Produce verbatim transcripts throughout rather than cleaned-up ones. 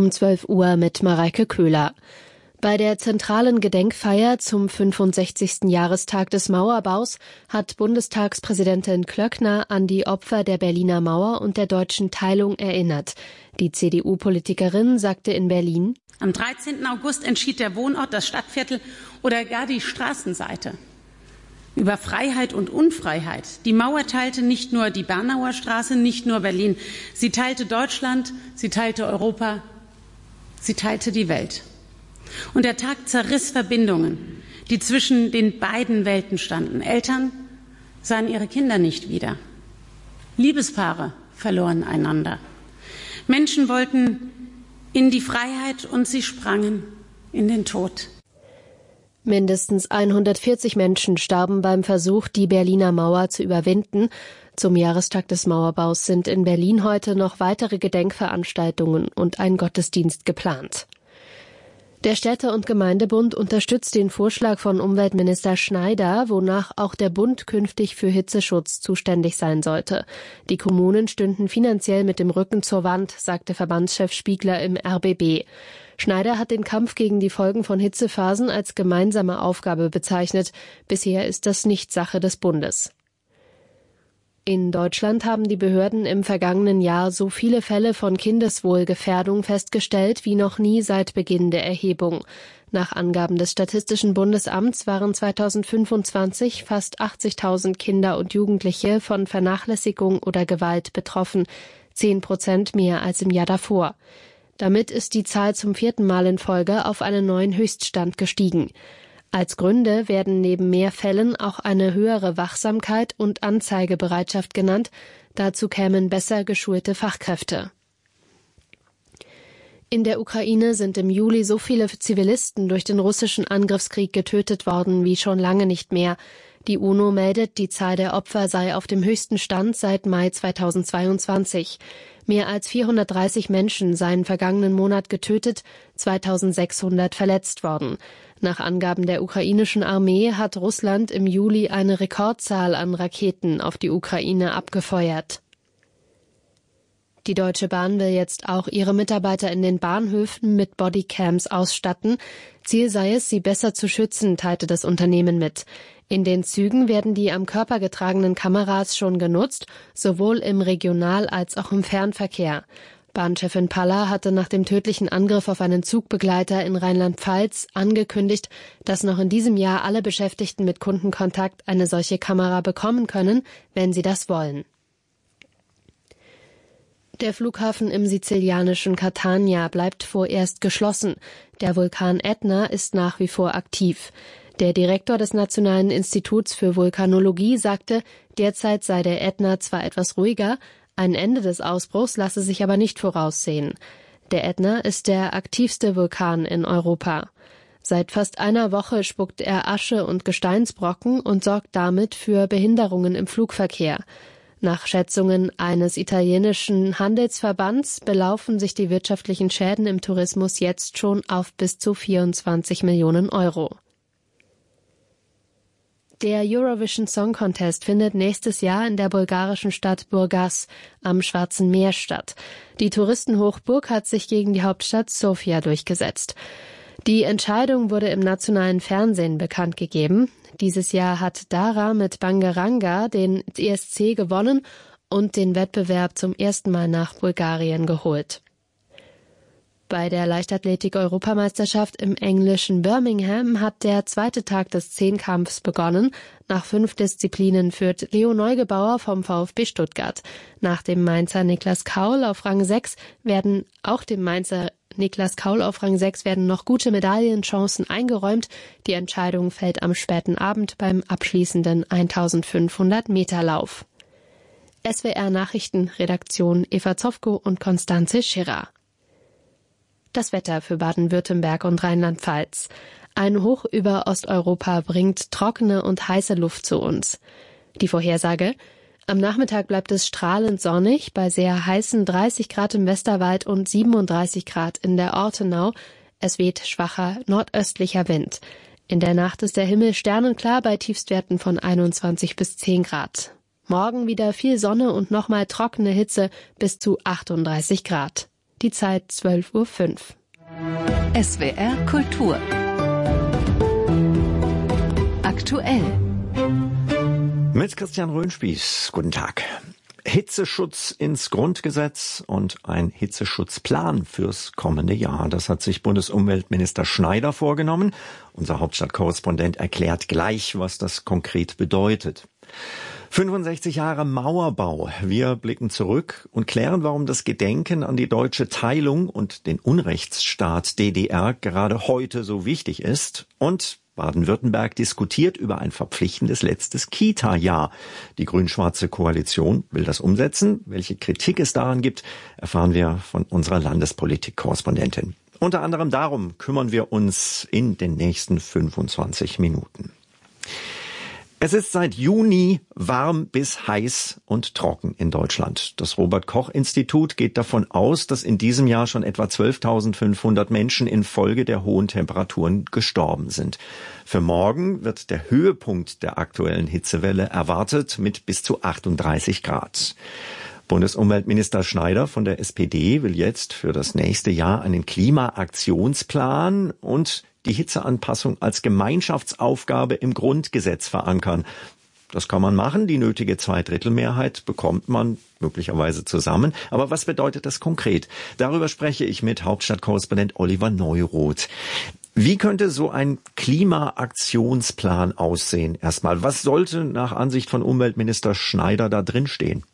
um zwölf Uhr mit Mareike Köhler. Bei der zentralen Gedenkfeier zum fünfundsechzigsten Jahrestag des Mauerbaus hat Bundestagspräsidentin Klöckner an die Opfer der Berliner Mauer und der deutschen Teilung erinnert. Die C D U-Politikerin sagte in Berlin: Am dreizehnten August entschied der Wohnort, das Stadtviertel oder gar die Straßenseite über Freiheit und Unfreiheit. Die Mauer teilte nicht nur die Bernauer Straße, nicht nur Berlin. Sie teilte Deutschland, sie teilte Europa, sie teilte die Welt. Und der Tag zerriss Verbindungen, die zwischen den beiden Welten standen. Eltern sahen ihre Kinder nicht wieder. Liebespaare verloren einander. Menschen wollten in die Freiheit und sie sprangen in den Tod. Mindestens hundertvierzig Menschen starben beim Versuch, die Berliner Mauer zu überwinden. Zum Jahrestag des Mauerbaus sind in Berlin heute noch weitere Gedenkveranstaltungen und ein Gottesdienst geplant. Der Städte- und Gemeindebund unterstützt den Vorschlag von Umweltminister Schneider, wonach auch der Bund künftig für Hitzeschutz zuständig sein sollte. Die Kommunen stünden finanziell mit dem Rücken zur Wand, sagte Verbandschef Spiegler im R B B. Schneider hat den Kampf gegen die Folgen von Hitzephasen als gemeinsame Aufgabe bezeichnet. Bisher ist das nicht Sache des Bundes. In Deutschland haben die Behörden im vergangenen Jahr so viele Fälle von Kindeswohlgefährdung festgestellt wie noch nie seit Beginn der Erhebung. Nach Angaben des Statistischen Bundesamts waren zweitausendfünfundzwanzig fast achtzigtausend Kinder und Jugendliche von Vernachlässigung oder Gewalt betroffen, zehn Prozent mehr als im Jahr davor. Damit ist die Zahl zum vierten Mal in Folge auf einen neuen Höchststand gestiegen. Als Gründe werden neben mehr Fällen auch eine höhere Wachsamkeit und Anzeigebereitschaft genannt. Dazu kämen besser geschulte Fachkräfte. In der Ukraine sind im Juli so viele Zivilisten durch den russischen Angriffskrieg getötet worden wie schon lange nicht mehr. Die UNO meldet, die Zahl der Opfer sei auf dem höchsten Stand seit Mai zweitausendzweiundzwanzig. Mehr als vierhundertdreißig Menschen seien vergangenen Monat getötet, zweitausendsechshundert verletzt worden. Nach Angaben der ukrainischen Armee hat Russland im Juli eine Rekordzahl an Raketen auf die Ukraine abgefeuert. Die Deutsche Bahn will jetzt auch ihre Mitarbeiter in den Bahnhöfen mit Bodycams ausstatten. Ziel sei es, sie besser zu schützen, teilte das Unternehmen mit. In den Zügen werden die am Körper getragenen Kameras schon genutzt, sowohl im Regional- als auch im Fernverkehr. Bahnchefin Paller hatte nach dem tödlichen Angriff auf einen Zugbegleiter in Rheinland-Pfalz angekündigt, dass noch in diesem Jahr alle Beschäftigten mit Kundenkontakt eine solche Kamera bekommen können, wenn sie das wollen. Der Flughafen im sizilianischen Catania bleibt vorerst geschlossen. Der Vulkan Ätna ist nach wie vor aktiv. Der Direktor des Nationalen Instituts für Vulkanologie sagte, derzeit sei der Ätna zwar etwas ruhiger, ein Ende des Ausbruchs lasse sich aber nicht voraussehen. Der Ätna ist der aktivste Vulkan in Europa. Seit fast einer Woche spuckt er Asche und Gesteinsbrocken und sorgt damit für Behinderungen im Flugverkehr. Nach Schätzungen eines italienischen Handelsverbands belaufen sich die wirtschaftlichen Schäden im Tourismus jetzt schon auf bis zu vierundzwanzig Millionen Euro. Der Eurovision Song Contest findet nächstes Jahr in der bulgarischen Stadt Burgas am Schwarzen Meer statt. Die Touristenhochburg hat sich gegen die Hauptstadt Sofia durchgesetzt. Die Entscheidung wurde im nationalen Fernsehen bekannt gegeben. Dieses Jahr hat Dara mit Bangaranga den E S C gewonnen und den Wettbewerb zum ersten Mal nach Bulgarien geholt. Bei der Leichtathletik-Europameisterschaft im englischen Birmingham hat der zweite Tag des Zehnkampfs begonnen. Nach fünf Disziplinen führt Leo Neugebauer vom VfB Stuttgart. Nach dem Mainzer Niklas Kaul auf Rang sechs werden auch dem Mainzer Niklas Kaul auf Rang sechs werden noch gute Medaillenchancen eingeräumt. Die Entscheidung fällt am späten Abend beim abschließenden eintausendfünfhundert Meter Lauf. S W R Nachrichten, Redaktion Eva Zofko und Konstanze Schirrer. Das Wetter für Baden-Württemberg und Rheinland-Pfalz. Ein Hoch über Osteuropa bringt trockene und heiße Luft zu uns. Die Vorhersage: Am Nachmittag bleibt es strahlend sonnig, bei sehr heißen dreißig Grad im Westerwald und siebenunddreißig Grad in der Ortenau. Es weht schwacher nordöstlicher Wind. In der Nacht ist der Himmel sternenklar bei Tiefstwerten von einundzwanzig bis zehn Grad. Morgen wieder viel Sonne und nochmal trockene Hitze bis zu achtunddreißig Grad. die Zeit zwölf Uhr fünf. S W R Kultur. Aktuell. Mit Christian Röhnspieß. Guten Tag. Hitzeschutz ins Grundgesetz und ein Hitzeschutzplan fürs kommende Jahr. Das hat sich Bundesumweltminister Schneider vorgenommen. Unser Hauptstadtkorrespondent erklärt gleich, was das konkret bedeutet. fünfundsechzig Jahre Mauerbau. Wir blicken zurück und klären, warum das Gedenken an die deutsche Teilung und den Unrechtsstaat D D R gerade heute so wichtig ist. Und Baden-Württemberg diskutiert über ein verpflichtendes letztes Kita-Jahr. Die grün-schwarze Koalition will das umsetzen. Welche Kritik es daran gibt, erfahren wir von unserer Landespolitik-Korrespondentin. Unter anderem darum kümmern wir uns in den nächsten fünfundzwanzig Minuten. Es ist seit Juni warm bis heiß und trocken in Deutschland. Das Robert-Koch-Institut geht davon aus, dass in diesem Jahr schon etwa zwölftausendfünfhundert Menschen infolge der hohen Temperaturen gestorben sind. Für morgen wird der Höhepunkt der aktuellen Hitzewelle erwartet mit bis zu achtunddreißig Grad. Bundesumweltminister Schneider von der S P D will jetzt für das nächste Jahr einen Klimaaktionsplan und die Hitzeanpassung als Gemeinschaftsaufgabe im Grundgesetz verankern. Das kann man machen. Die nötige Zweidrittelmehrheit bekommt man möglicherweise zusammen. Aber was bedeutet das konkret? Darüber spreche ich mit Hauptstadtkorrespondent Oliver Neuroth. Wie könnte so ein Klimaaktionsplan aussehen? Erstmal, was sollte nach Ansicht von Umweltminister Schneider da drin stehen?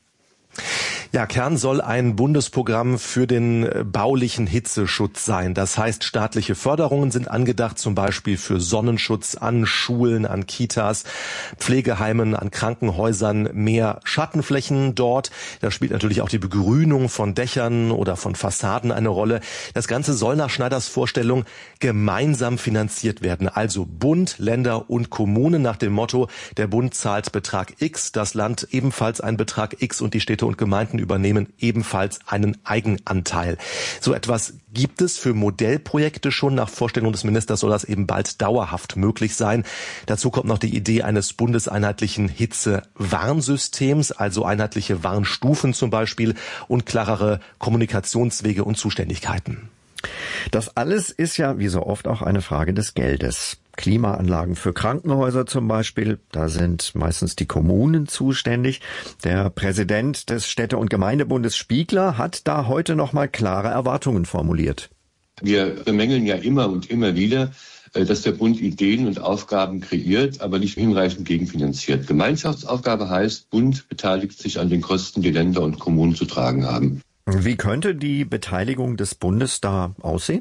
Ja, Kern soll ein Bundesprogramm für den baulichen Hitzeschutz sein. Das heißt, staatliche Förderungen sind angedacht, zum Beispiel für Sonnenschutz an Schulen, an Kitas, Pflegeheimen, an Krankenhäusern, mehr Schattenflächen dort. Da spielt natürlich auch die Begrünung von Dächern oder von Fassaden eine Rolle. Das Ganze soll nach Schneiders Vorstellung gemeinsam finanziert werden. Also Bund, Länder und Kommunen nach dem Motto, der Bund zahlt Betrag X, das Land ebenfalls einen Betrag X und die Städte und Gemeinden übernehmen ebenfalls einen Eigenanteil. So etwas gibt es für Modellprojekte schon. Nach Vorstellung des Ministers soll das eben bald dauerhaft möglich sein. Dazu kommt noch die Idee eines bundeseinheitlichen Hitzewarnsystems, also einheitliche Warnstufen zum Beispiel und klarere Kommunikationswege und Zuständigkeiten. Das alles ist ja wie so oft auch eine Frage des Geldes. Klimaanlagen für Krankenhäuser zum Beispiel, da sind meistens die Kommunen zuständig. Der Präsident des Städte- und Gemeindebundes Spiegler hat da heute nochmal klare Erwartungen formuliert. Wir bemängeln ja immer und immer wieder, dass der Bund Ideen und Aufgaben kreiert, aber nicht hinreichend gegenfinanziert. Gemeinschaftsaufgabe heißt, Bund beteiligt sich an den Kosten, die Länder und Kommunen zu tragen haben. Wie könnte die Beteiligung des Bundes da aussehen?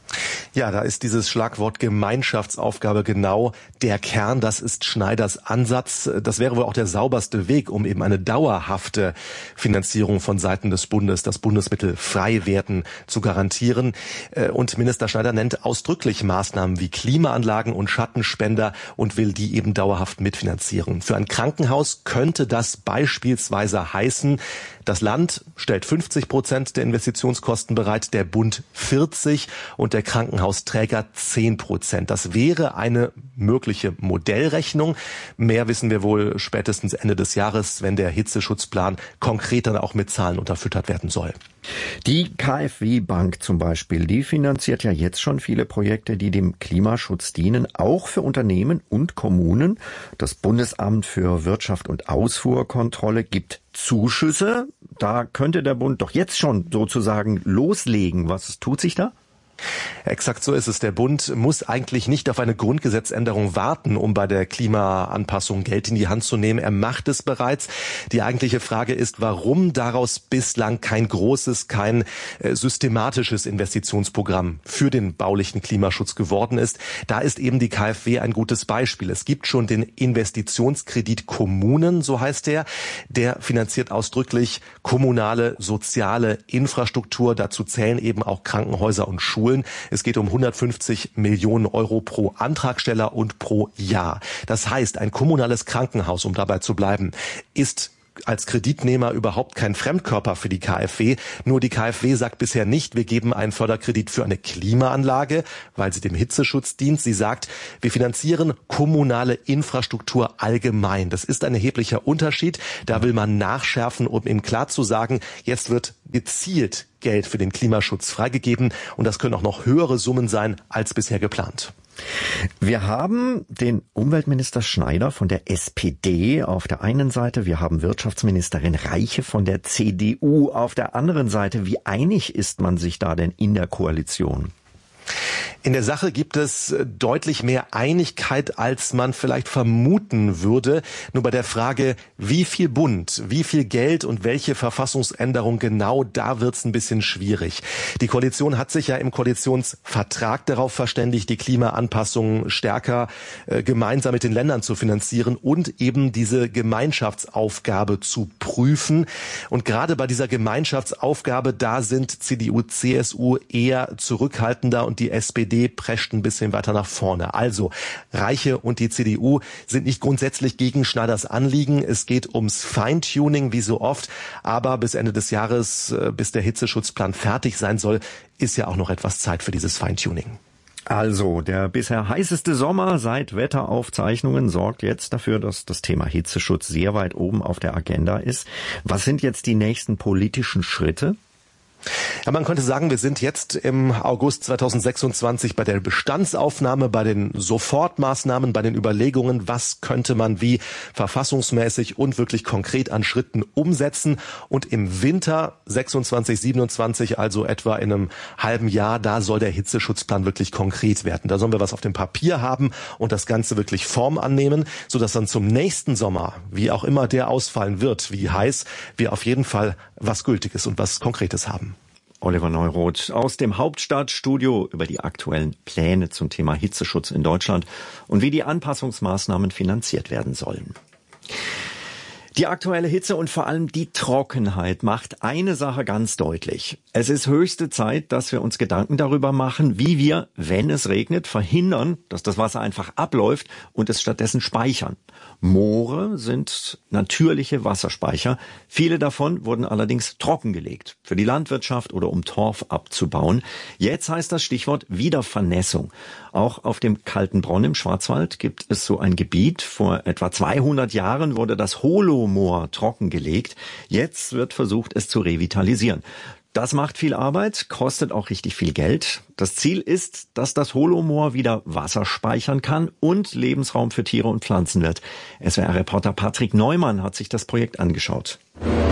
Ja, da ist dieses Schlagwort Gemeinschaftsaufgabe genau der Kern. Das ist Schneiders Ansatz. Das wäre wohl auch der sauberste Weg, um eben eine dauerhafte Finanzierung von Seiten des Bundes, das Bundesmittel frei werden, zu garantieren. Und Minister Schneider nennt ausdrücklich Maßnahmen wie Klimaanlagen und Schattenspender und will die eben dauerhaft mitfinanzieren. Für ein Krankenhaus könnte das beispielsweise heißen, das Land stellt fünfzig Prozent der Investitionskosten bereit, der Bund vierzig und der Krankenhausträger zehn Prozent. Das wäre eine mögliche Modellrechnung. Mehr wissen wir wohl spätestens Ende des Jahres, wenn der Hitzeschutzplan konkret dann auch mit Zahlen unterfüttert werden soll. Die KfW-Bank zum Beispiel, die finanziert ja jetzt schon viele Projekte, die dem Klimaschutz dienen, auch für Unternehmen und Kommunen. Das Bundesamt für Wirtschaft und Ausfuhrkontrolle gibt Zuschüsse. Da könnte der Bund doch jetzt schon sozusagen loslegen. Was tut sich da? Exakt so ist es. Der Bund muss eigentlich nicht auf eine Grundgesetzänderung warten, um bei der Klimaanpassung Geld in die Hand zu nehmen. Er macht es bereits. Die eigentliche Frage ist, warum daraus bislang kein großes, kein äh, systematisches Investitionsprogramm für den baulichen Klimaschutz geworden ist. Da ist eben die KfW ein gutes Beispiel. Es gibt schon den Investitionskredit Kommunen, so heißt der. Der finanziert ausdrücklich kommunale, soziale Infrastruktur. Dazu zählen eben auch Krankenhäuser und Schulen. Es geht um hundertfünfzig Millionen Euro pro Antragsteller und pro Jahr. Das heißt, ein kommunales Krankenhaus, um dabei zu bleiben, ist als Kreditnehmer überhaupt kein Fremdkörper für die KfW. Nur die KfW sagt bisher nicht, wir geben einen Förderkredit für eine Klimaanlage, weil sie dem Hitzeschutz dient. Sie sagt, wir finanzieren kommunale Infrastruktur allgemein. Das ist ein erheblicher Unterschied. Da will man nachschärfen, um eben klar zu sagen, jetzt wird gezielt Geld für den Klimaschutz freigegeben und das können auch noch höhere Summen sein als bisher geplant. Wir haben den Umweltminister Schneider von der S P D auf der einen Seite, wir haben Wirtschaftsministerin Reiche von der C D U auf der anderen Seite. Wie einig ist man sich da denn in der Koalition? In der Sache gibt es deutlich mehr Einigkeit, als man vielleicht vermuten würde. Nur bei der Frage, wie viel Bund, wie viel Geld und welche Verfassungsänderung genau, da wird's ein bisschen schwierig. Die Koalition hat sich ja im Koalitionsvertrag darauf verständigt, die Klimaanpassung stärker äh, gemeinsam mit den Ländern zu finanzieren und eben diese Gemeinschaftsaufgabe zu prüfen. Und gerade bei dieser Gemeinschaftsaufgabe, da sind C D U, C S U eher zurückhaltender und die S P D prescht ein bisschen weiter nach vorne. Also Reiche und die C D U sind nicht grundsätzlich gegen Schneiders Anliegen. Es geht ums Feintuning, wie so oft. Aber bis Ende des Jahres, bis der Hitzeschutzplan fertig sein soll, ist ja auch noch etwas Zeit für dieses Feintuning. Also, der bisher heißeste Sommer seit Wetteraufzeichnungen sorgt jetzt dafür, dass das Thema Hitzeschutz sehr weit oben auf der Agenda ist. Was sind jetzt die nächsten politischen Schritte? Ja, man könnte sagen, wir sind jetzt im August zweitausendsechsundzwanzig bei der Bestandsaufnahme, bei den Sofortmaßnahmen, bei den Überlegungen, was könnte man wie verfassungsmäßig und wirklich konkret an Schritten umsetzen. Und im Winter sechsundzwanzig, siebenundzwanzig, also etwa in einem halben Jahr, da soll der Hitzeschutzplan wirklich konkret werden. Da sollen wir was auf dem Papier haben und das Ganze wirklich Form annehmen, sodass dann zum nächsten Sommer, wie auch immer der ausfallen wird, wie heiß, wir auf jeden Fall was Gültiges und was Konkretes haben. Oliver Neuroth aus dem Hauptstadtstudio über die aktuellen Pläne zum Thema Hitzeschutz in Deutschland und wie die Anpassungsmaßnahmen finanziert werden sollen. Die aktuelle Hitze und vor allem die Trockenheit macht eine Sache ganz deutlich. Es ist höchste Zeit, dass wir uns Gedanken darüber machen, wie wir, wenn es regnet, verhindern, dass das Wasser einfach abläuft und es stattdessen speichern. Moore sind natürliche Wasserspeicher. Viele davon wurden allerdings trockengelegt, für die Landwirtschaft oder um Torf abzubauen. Jetzt heißt das Stichwort Wiedervernässung. Auch auf dem Kaltenbronn im Schwarzwald gibt es so ein Gebiet. Vor etwa zweihundert Jahren wurde das Holomoor trockengelegt. Jetzt wird versucht, es zu revitalisieren. Das macht viel Arbeit, kostet auch richtig viel Geld. Das Ziel ist, dass das Holomoor wieder Wasser speichern kann und Lebensraum für Tiere und Pflanzen wird. S W R-Reporter Patrick Neumann hat sich das Projekt angeschaut.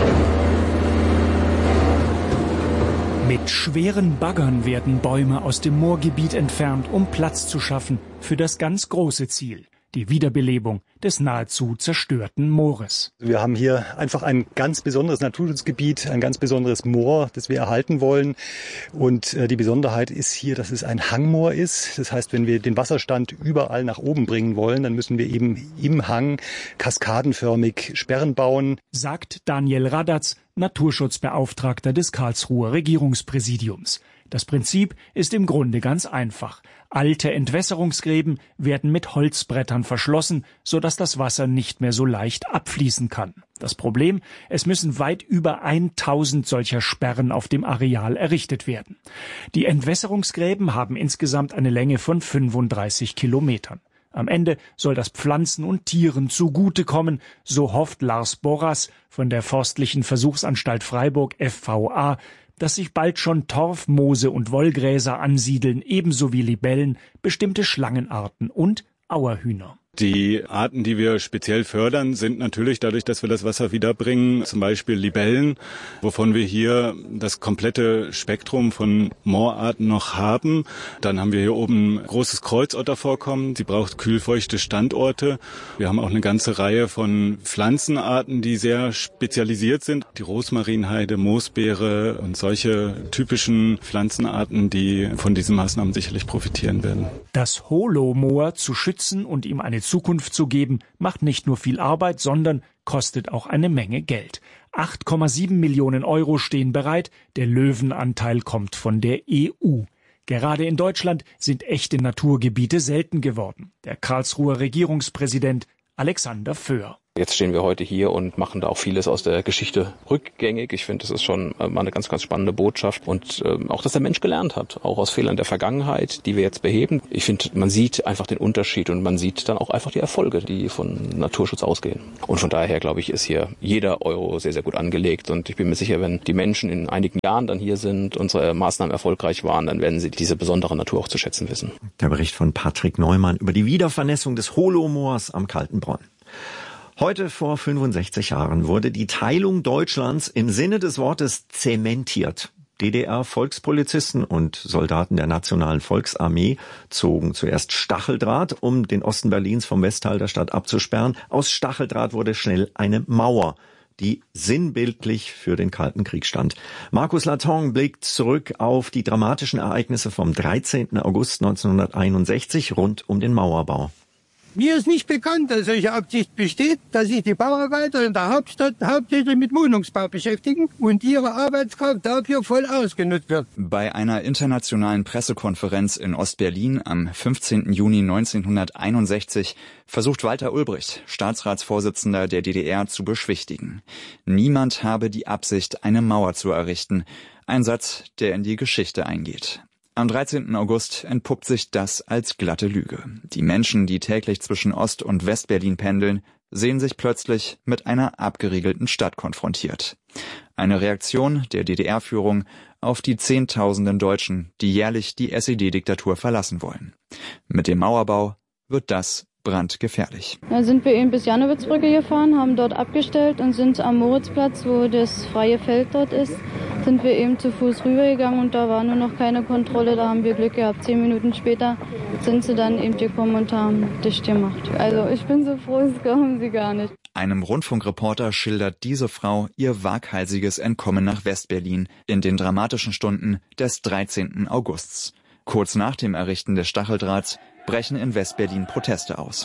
Mit schweren Baggern werden Bäume aus dem Moorgebiet entfernt, um Platz zu schaffen für das ganz große Ziel: die Wiederbelebung des nahezu zerstörten Moores. Wir haben hier einfach ein ganz besonderes Naturschutzgebiet, ein ganz besonderes Moor, das wir erhalten wollen. Und äh, die Besonderheit ist hier, dass es ein Hangmoor ist. Das heißt, wenn wir den Wasserstand überall nach oben bringen wollen, dann müssen wir eben im Hang kaskadenförmig Sperren bauen. Sagt Daniel Radatz, Naturschutzbeauftragter des Karlsruher Regierungspräsidiums. Das Prinzip ist im Grunde ganz einfach. Alte Entwässerungsgräben werden mit Holzbrettern verschlossen, sodass das Wasser nicht mehr so leicht abfließen kann. Das Problem: Es müssen weit über tausend solcher Sperren auf dem Areal errichtet werden. Die Entwässerungsgräben haben insgesamt eine Länge von fünfunddreißig Kilometern. Am Ende soll das Pflanzen und Tieren zugutekommen, so hofft Lars Borras von der Forstlichen Versuchsanstalt Freiburg F V A, dass sich bald schon Torf, Moose und Wollgräser ansiedeln, ebenso wie Libellen, bestimmte Schlangenarten und Auerhühner. Die Arten, die wir speziell fördern, sind natürlich dadurch, dass wir das Wasser wiederbringen, zum Beispiel Libellen, wovon wir hier das komplette Spektrum von Moorarten noch haben. Dann haben wir hier oben großes Kreuzottervorkommen. Sie braucht kühlfeuchte Standorte. Wir haben auch eine ganze Reihe von Pflanzenarten, die sehr spezialisiert sind. Die Rosmarinheide, Moosbeere und solche typischen Pflanzenarten, die von diesen Maßnahmen sicherlich profitieren werden. Das Holomoor zu schützen und ihm eine Zukunft zu geben, macht nicht nur viel Arbeit, sondern kostet auch eine Menge Geld. acht Komma sieben Millionen Euro stehen bereit, der Löwenanteil kommt von der E U. Gerade in Deutschland sind echte Naturgebiete selten geworden. Der Karlsruher Regierungspräsident Alexander Föhr. Jetzt stehen wir heute hier und machen da auch vieles aus der Geschichte rückgängig. Ich finde, das ist schon mal eine ganz, ganz spannende Botschaft. Und äh, auch, dass der Mensch gelernt hat, auch aus Fehlern der Vergangenheit, die wir jetzt beheben. Ich finde, man sieht einfach den Unterschied und man sieht dann auch einfach die Erfolge, die von Naturschutz ausgehen. Und von daher, glaube ich, ist hier jeder Euro sehr, sehr gut angelegt. Und ich bin mir sicher, wenn die Menschen in einigen Jahren dann hier sind, unsere Maßnahmen erfolgreich waren, dann werden sie diese besondere Natur auch zu schätzen wissen. Der Bericht von Patrick Neumann über die Wiedervernässung des Holomoors am Kaltenbronn. Heute vor fünfundsechzig Jahren wurde die Teilung Deutschlands im Sinne des Wortes zementiert. D D R-Volkspolizisten und Soldaten der Nationalen Volksarmee zogen zuerst Stacheldraht, um den Osten Berlins vom Westteil der Stadt abzusperren. Aus Stacheldraht wurde schnell eine Mauer, die sinnbildlich für den Kalten Krieg stand. Markus Latonge blickt zurück auf die dramatischen Ereignisse vom dreizehnten August neunzehnhunderteinundsechzig rund um den Mauerbau. Mir ist nicht bekannt, dass solche Absicht besteht, dass sich die Bauarbeiter in der Hauptstadt hauptsächlich mit Wohnungsbau beschäftigen und ihre Arbeitskraft dafür voll ausgenutzt wird. Bei einer internationalen Pressekonferenz in Ostberlin am fünfzehnten Juni neunzehnhunderteinundsechzig versucht Walter Ulbricht, Staatsratsvorsitzender der D D R, zu beschwichtigen. Niemand habe die Absicht, eine Mauer zu errichten. Ein Satz, der in die Geschichte eingeht. Am dreizehnten August entpuppt sich das als glatte Lüge. Die Menschen, die täglich zwischen Ost- und Westberlin pendeln, sehen sich plötzlich mit einer abgeriegelten Stadt konfrontiert. Eine Reaktion der D D R-Führung auf die Zehntausenden Deutschen, die jährlich die S E D-Diktatur verlassen wollen. Mit dem Mauerbau wird das brandgefährlich. Dann sind wir eben bis Jannowitzbrücke gefahren, haben dort abgestellt und sind am Moritzplatz, wo das freie Feld dort ist, sind wir eben zu Fuß rübergegangen und da war nur noch keine Kontrolle, da haben wir Glück gehabt. Zehn Minuten später sind sie dann eben gekommen und haben dicht gemacht. Also ich bin so froh, das glauben Sie gar nicht. Einem Rundfunkreporter schildert diese Frau ihr waghalsiges Entkommen nach Westberlin in den dramatischen Stunden des dreizehnten Augusts. Kurz nach dem Errichten des Stacheldrahts brechen in Westberlin Proteste aus.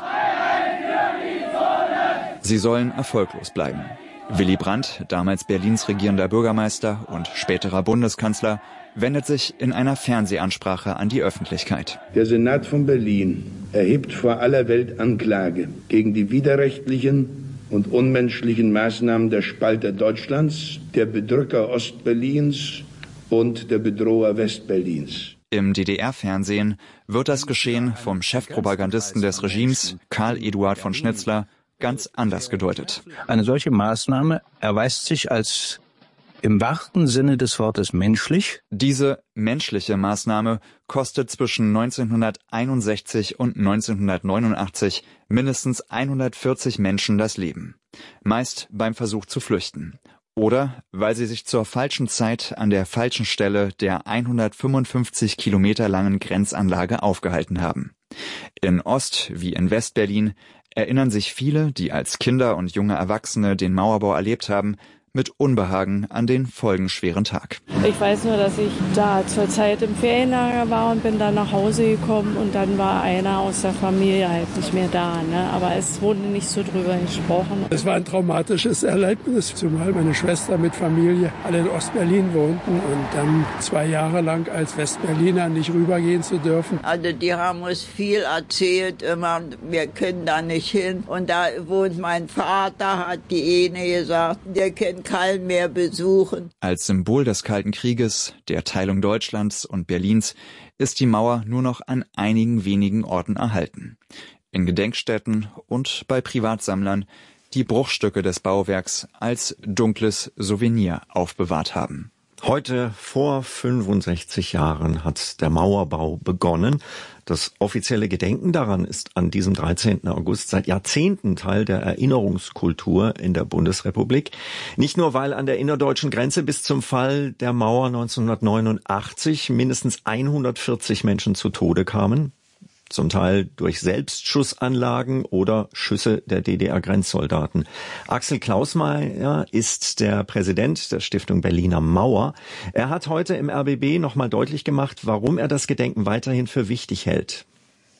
Sie sollen erfolglos bleiben. Willy Brandt, damals Berlins regierender Bürgermeister und späterer Bundeskanzler, wendet sich in einer Fernsehansprache an die Öffentlichkeit. Der Senat von Berlin erhebt vor aller Welt Anklage gegen die widerrechtlichen und unmenschlichen Maßnahmen der Spalter Deutschlands, der Bedrücker Ostberlins und der Bedroher Westberlins. Im D D R-Fernsehen wird das Geschehen vom Chefpropagandisten des Regimes, Karl Eduard von Schnitzler, ganz anders gedeutet. Eine solche Maßnahme erweist sich als im wahrsten Sinne des Wortes menschlich. Diese menschliche Maßnahme kostet zwischen neunzehnhunderteinundsechzig und neunzehnhundertneunundachtzig mindestens hundertvierzig Menschen das Leben. Meist beim Versuch zu flüchten. Oder weil sie sich zur falschen Zeit an der falschen Stelle der hundertfünfundfünfzig Kilometer langen Grenzanlage aufgehalten haben. In Ost- wie in Westberlin erinnern sich viele, die als Kinder und junge Erwachsene den Mauerbau erlebt haben, mit Unbehagen an den folgenschweren Tag. Ich weiß nur, dass ich da zur Zeit im Ferienlager war und bin dann nach Hause gekommen und dann war einer aus der Familie halt nicht mehr da. Ne? Aber es wurde nicht so drüber gesprochen. Es war ein traumatisches Erlebnis, zumal meine Schwester mit Familie alle in Ostberlin wohnten und dann zwei Jahre lang als Westberliner nicht rübergehen zu dürfen. Also die haben uns viel erzählt, immer, wir können da nicht hin. Und da wohnt mein Vater, hat die eine gesagt, der kennt keinen mehr besuchen. Als Symbol des Kalten Krieges, der Teilung Deutschlands und Berlins, ist die Mauer nur noch an einigen wenigen Orten erhalten. In Gedenkstätten und bei Privatsammlern, die Bruchstücke des Bauwerks als dunkles Souvenir aufbewahrt haben. Heute vor fünfundsechzig Jahren hat der Mauerbau begonnen. Das offizielle Gedenken daran ist an diesem dreizehnten August seit Jahrzehnten Teil der Erinnerungskultur in der Bundesrepublik. Nicht nur, weil an der innerdeutschen Grenze bis zum Fall der Mauer neunzehnhundertneunundachtzig mindestens hundertvierzig Menschen zu Tode kamen, zum Teil durch Selbstschussanlagen oder Schüsse der D D R-Grenzsoldaten. Axel Klausmeier ist der Präsident der Stiftung Berliner Mauer. Er hat heute im R B B nochmal deutlich gemacht, warum er das Gedenken weiterhin für wichtig hält.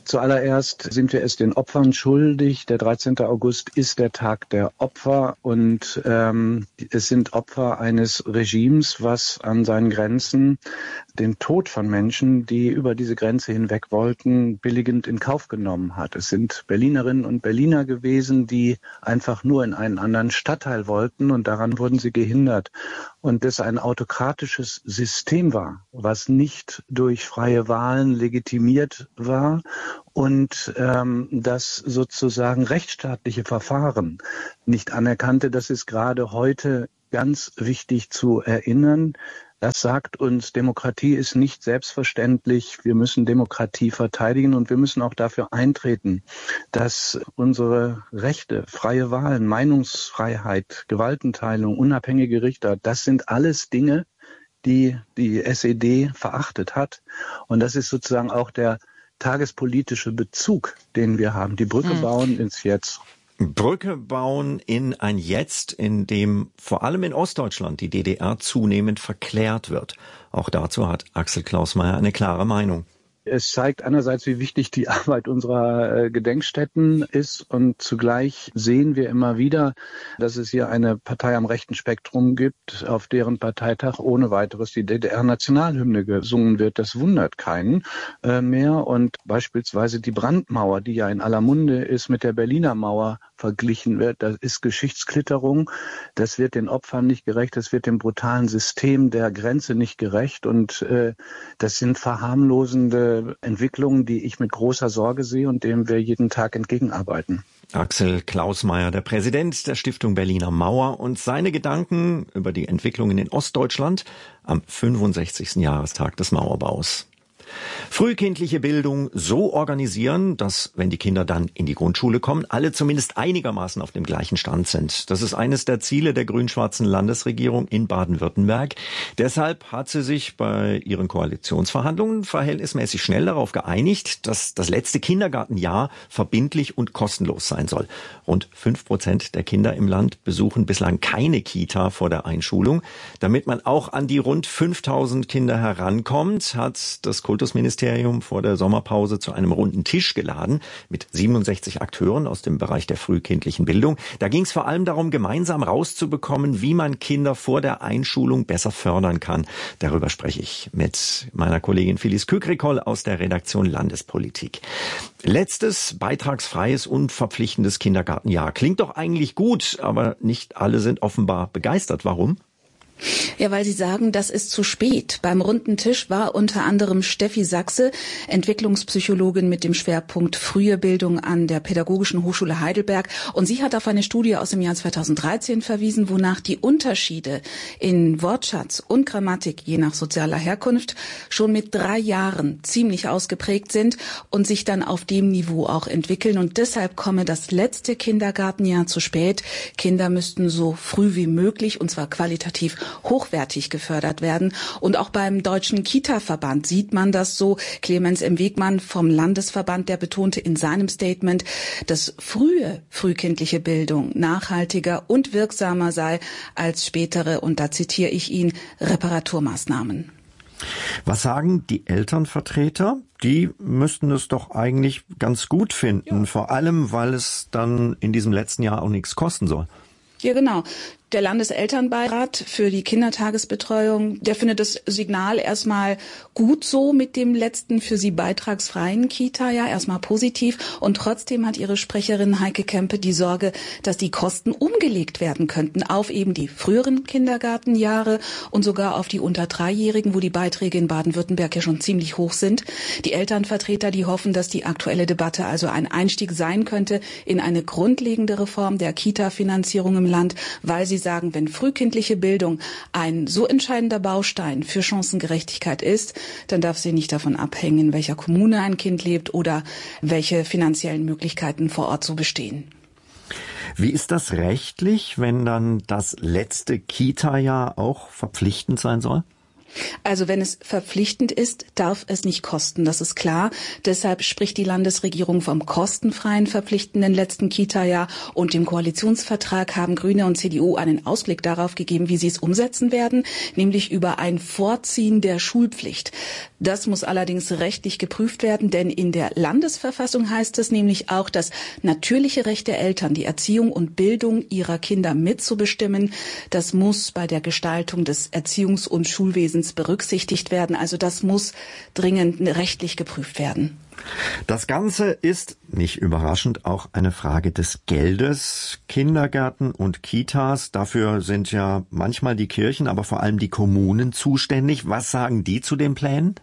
Zuallererst sind wir es den Opfern schuldig. Der dreizehnte August ist der Tag der Opfer und ähm, es sind Opfer eines Regimes, was an seinen Grenzen den Tod von Menschen, die über diese Grenze hinweg wollten, billigend in Kauf genommen hat. Es sind Berlinerinnen und Berliner gewesen, die einfach nur in einen anderen Stadtteil wollten und daran wurden sie gehindert. Und das ein autokratisches System war, was nicht durch freie Wahlen legitimiert war und ähm, das sozusagen rechtsstaatliche Verfahren nicht anerkannte. Das ist gerade heute ganz wichtig zu erinnern. Das sagt uns, Demokratie ist nicht selbstverständlich. Wir müssen Demokratie verteidigen und wir müssen auch dafür eintreten, dass unsere Rechte, freie Wahlen, Meinungsfreiheit, Gewaltenteilung, unabhängige Richter, das sind alles Dinge, die die S E D verachtet hat. Und das ist sozusagen auch der tagespolitische Bezug, den wir haben. Die Brücke hm. bauen ins Jetzt. Brücke bauen in ein Jetzt, in dem vor allem in Ostdeutschland die D D R zunehmend verklärt wird. Auch dazu hat Axel Klausmeier eine klare Meinung. Es zeigt einerseits, wie wichtig die Arbeit unserer Gedenkstätten ist und zugleich sehen wir immer wieder, dass es hier eine Partei am rechten Spektrum gibt, auf deren Parteitag ohne weiteres die D D R-Nationalhymne gesungen wird. Das wundert keinen äh, mehr und beispielsweise die Brandmauer, die ja in aller Munde ist, mit der Berliner Mauer verglichen wird, das ist Geschichtsklitterung, das wird den Opfern nicht gerecht, das wird dem brutalen System der Grenze nicht gerecht und äh, das sind verharmlosende Entwicklungen, die ich mit großer Sorge sehe und dem wir jeden Tag entgegenarbeiten. Axel Klausmeier, der Präsident der Stiftung Berliner Mauer und seine Gedanken über die Entwicklungen in Ostdeutschland am fünfundsechzigsten Jahrestag des Mauerbaus. Frühkindliche Bildung so organisieren, dass, wenn die Kinder dann in die Grundschule kommen, alle zumindest einigermaßen auf dem gleichen Stand sind. Das ist eines der Ziele der grün-schwarzen Landesregierung in Baden-Württemberg. Deshalb hat sie sich bei ihren Koalitionsverhandlungen verhältnismäßig schnell darauf geeinigt, dass das letzte Kindergartenjahr verbindlich und kostenlos sein soll. Rund fünf Prozent der Kinder im Land besuchen bislang keine Kita vor der Einschulung. Damit man auch an die rund fünftausend Kinder herankommt, hat das Kultusministerium vor der Sommerpause zu einem runden Tisch geladen mit siebenundsechzig Akteuren aus dem Bereich der frühkindlichen Bildung. Da ging es vor allem darum, gemeinsam rauszubekommen, wie man Kinder vor der Einschulung besser fördern kann. Darüber spreche ich mit meiner Kollegin Phyllis Kükrikoll aus der Redaktion Landespolitik. Letztes beitragsfreies und verpflichtendes Kindergartenjahr. Klingt doch eigentlich gut, aber nicht alle sind offenbar begeistert. Warum? Ja, weil Sie sagen, das ist zu spät. Beim runden Tisch war unter anderem Steffi Sachse, Entwicklungspsychologin mit dem Schwerpunkt Frühe Bildung an der Pädagogischen Hochschule Heidelberg. Und sie hat auf eine Studie aus dem Jahr zweitausenddreizehn verwiesen, wonach die Unterschiede in Wortschatz und Grammatik je nach sozialer Herkunft schon mit drei Jahren ziemlich ausgeprägt sind und sich dann auf dem Niveau auch entwickeln. Und deshalb komme das letzte Kindergartenjahr zu spät. Kinder müssten so früh wie möglich, und zwar qualitativ hochwertig gefördert werden. Und auch beim Deutschen Kita-Verband sieht man das so. Clemens M. Wegmann vom Landesverband, der betonte in seinem Statement, dass frühe frühkindliche Bildung nachhaltiger und wirksamer sei als spätere, und da zitiere ich ihn, Reparaturmaßnahmen. Was sagen die Elternvertreter? Die müssten es doch eigentlich ganz gut finden, ja. Vor allem, weil es dann in diesem letzten Jahr auch nichts kosten soll. Ja, genau. Der Landeselternbeirat für die Kindertagesbetreuung, der findet das Signal erstmal gut so mit dem letzten für sie beitragsfreien Kita-Jahr, erstmal positiv. Und trotzdem hat ihre Sprecherin Heike Kempe die Sorge, dass die Kosten umgelegt werden könnten auf eben die früheren Kindergartenjahre und sogar auf die unter Dreijährigen, wo die Beiträge in Baden-Württemberg ja schon ziemlich hoch sind. Die Elternvertreter, die hoffen, dass die aktuelle Debatte also ein Einstieg sein könnte in eine grundlegende Reform der Kita-Finanzierung im Land, weil sie sagen, wenn frühkindliche Bildung ein so entscheidender Baustein für Chancengerechtigkeit ist, dann darf sie nicht davon abhängen, in welcher Kommune ein Kind lebt oder welche finanziellen Möglichkeiten vor Ort so bestehen. Wie ist das rechtlich, wenn dann das letzte Kita-Jahr auch verpflichtend sein soll? Also wenn es verpflichtend ist, darf es nicht kosten, das ist klar. Deshalb spricht die Landesregierung vom kostenfreien verpflichtenden letzten Kita-Jahr, und im Koalitionsvertrag haben Grüne und C D U einen Ausblick darauf gegeben, wie sie es umsetzen werden, nämlich über ein Vorziehen der Schulpflicht. Das muss allerdings rechtlich geprüft werden, denn in der Landesverfassung heißt es nämlich auch, das natürliche Recht der Eltern, die Erziehung und Bildung ihrer Kinder mitzubestimmen, das muss bei der Gestaltung des Erziehungs- und Schulwesens berücksichtigt werden. Also das muss dringend rechtlich geprüft werden. Das Ganze ist, nicht überraschend, auch eine Frage des Geldes. Kindergärten und Kitas, dafür sind ja manchmal die Kirchen, aber vor allem die Kommunen zuständig. Was sagen die zu den Plänen?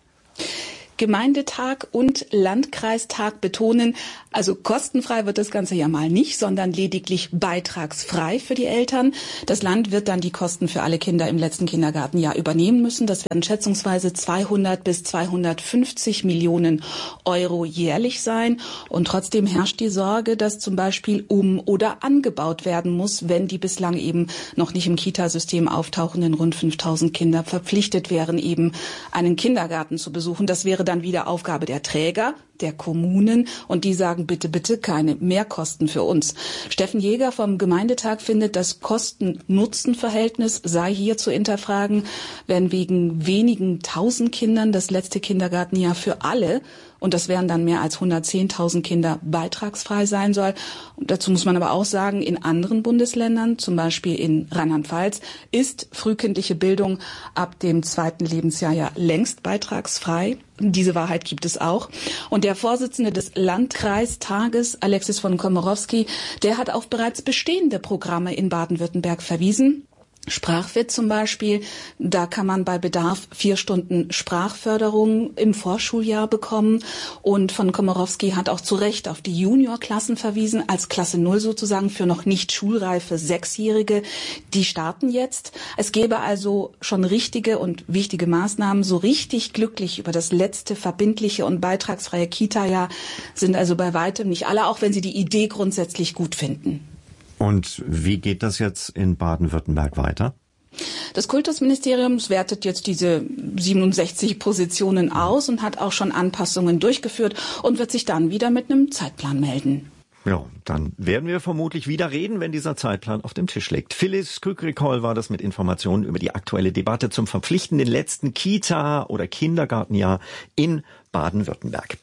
Gemeindetag und Landkreistag betonen, also kostenfrei wird das Ganze ja mal nicht, sondern lediglich beitragsfrei für die Eltern. Das Land wird dann die Kosten für alle Kinder im letzten Kindergartenjahr übernehmen müssen. Das werden schätzungsweise zweihundert bis zweihundertfünfzig Millionen Euro jährlich sein. Und trotzdem herrscht die Sorge, dass zum Beispiel um- oder angebaut werden muss, wenn die bislang eben noch nicht im Kitasystem auftauchenden rund fünftausend Kinder verpflichtet wären, eben einen Kindergarten zu besuchen. Das wäre dann wieder Aufgabe der Träger, der Kommunen, und die sagen, bitte, bitte keine Mehrkosten für uns. Steffen Jäger vom Gemeindetag findet, das Kosten-Nutzen-Verhältnis sei hier zu hinterfragen, wenn wegen wenigen tausend Kindern das letzte Kindergartenjahr für alle, und das wären dann mehr als hundertzehntausend Kinder, beitragsfrei sein soll. Und dazu muss man aber auch sagen, in anderen Bundesländern, zum Beispiel in Rheinland-Pfalz, ist frühkindliche Bildung ab dem zweiten Lebensjahr ja längst beitragsfrei. Diese Wahrheit gibt es auch. Und der Vorsitzende des Landkreistages, Alexis von Komorowski, der hat auf bereits bestehende Programme in Baden-Württemberg verwiesen. Sprachwit zum Beispiel, da kann man bei Bedarf vier Stunden Sprachförderung im Vorschuljahr bekommen. Und von Komorowski hat auch zu Recht auf die Juniorklassen verwiesen, als Klasse Null sozusagen für noch nicht schulreife Sechsjährige. Die starten jetzt. Es gäbe also schon richtige und wichtige Maßnahmen. So richtig glücklich über das letzte verbindliche und beitragsfreie Kita-Jahr sind also bei weitem nicht alle, auch wenn sie die Idee grundsätzlich gut finden. Und wie geht das jetzt in Baden-Württemberg weiter? Das Kultusministerium wertet jetzt diese siebenundsechzig Positionen aus und hat auch schon Anpassungen durchgeführt und wird sich dann wieder mit einem Zeitplan melden. Ja, dann werden wir vermutlich wieder reden, wenn dieser Zeitplan auf dem Tisch liegt. Phyllis Kükrikol war das mit Informationen über die aktuelle Debatte zum verpflichtenden letzten Kita- oder Kindergartenjahr in Baden-Württemberg.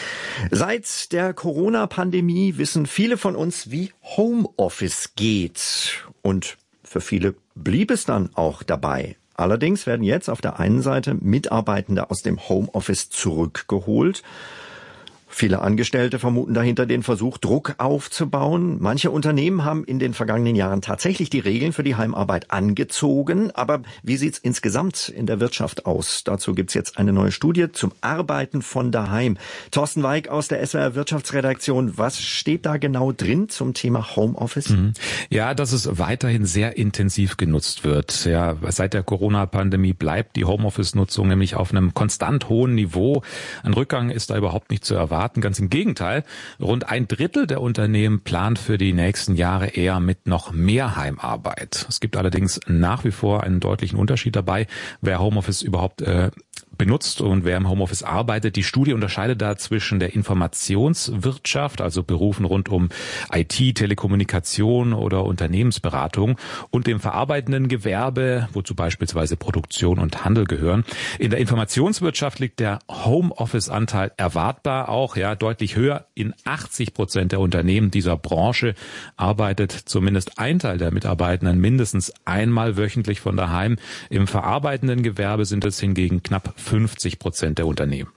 Seit der Corona-Pandemie wissen viele von uns, wie Homeoffice geht. Und für viele blieb es dann auch dabei. Allerdings werden jetzt auf der einen Seite Mitarbeitende aus dem Homeoffice zurückgeholt. Viele Angestellte vermuten dahinter den Versuch, Druck aufzubauen. Manche Unternehmen haben in den vergangenen Jahren tatsächlich die Regeln für die Heimarbeit angezogen. Aber wie sieht's insgesamt in der Wirtschaft aus? Dazu gibt's jetzt eine neue Studie zum Arbeiten von daheim. Thorsten Weig aus der S W R Wirtschaftsredaktion. Was steht da genau drin zum Thema Homeoffice? Ja, dass es weiterhin sehr intensiv genutzt wird. Ja, seit der Corona-Pandemie bleibt die Homeoffice-Nutzung nämlich auf einem konstant hohen Niveau. Ein Rückgang ist da überhaupt nicht zu erwarten. Ganz im Gegenteil, rund ein Drittel der Unternehmen plant für die nächsten Jahre eher mit noch mehr Heimarbeit. Es gibt allerdings nach wie vor einen deutlichen Unterschied dabei, wer Homeoffice überhaupt äh, benutzt und wer im Homeoffice arbeitet. Die Studie unterscheidet da zwischen der Informationswirtschaft, also Berufen rund um I T, Telekommunikation oder Unternehmensberatung, und dem verarbeitenden Gewerbe, wozu beispielsweise Produktion und Handel gehören. In der Informationswirtschaft liegt der Homeoffice-Anteil erwartbar auch ja deutlich höher. In achtzig Prozent der Unternehmen dieser Branche arbeitet zumindest ein Teil der Mitarbeitenden mindestens einmal wöchentlich von daheim. Im verarbeitenden Gewerbe sind es hingegen knapp fünfzig Prozent der Unternehmen.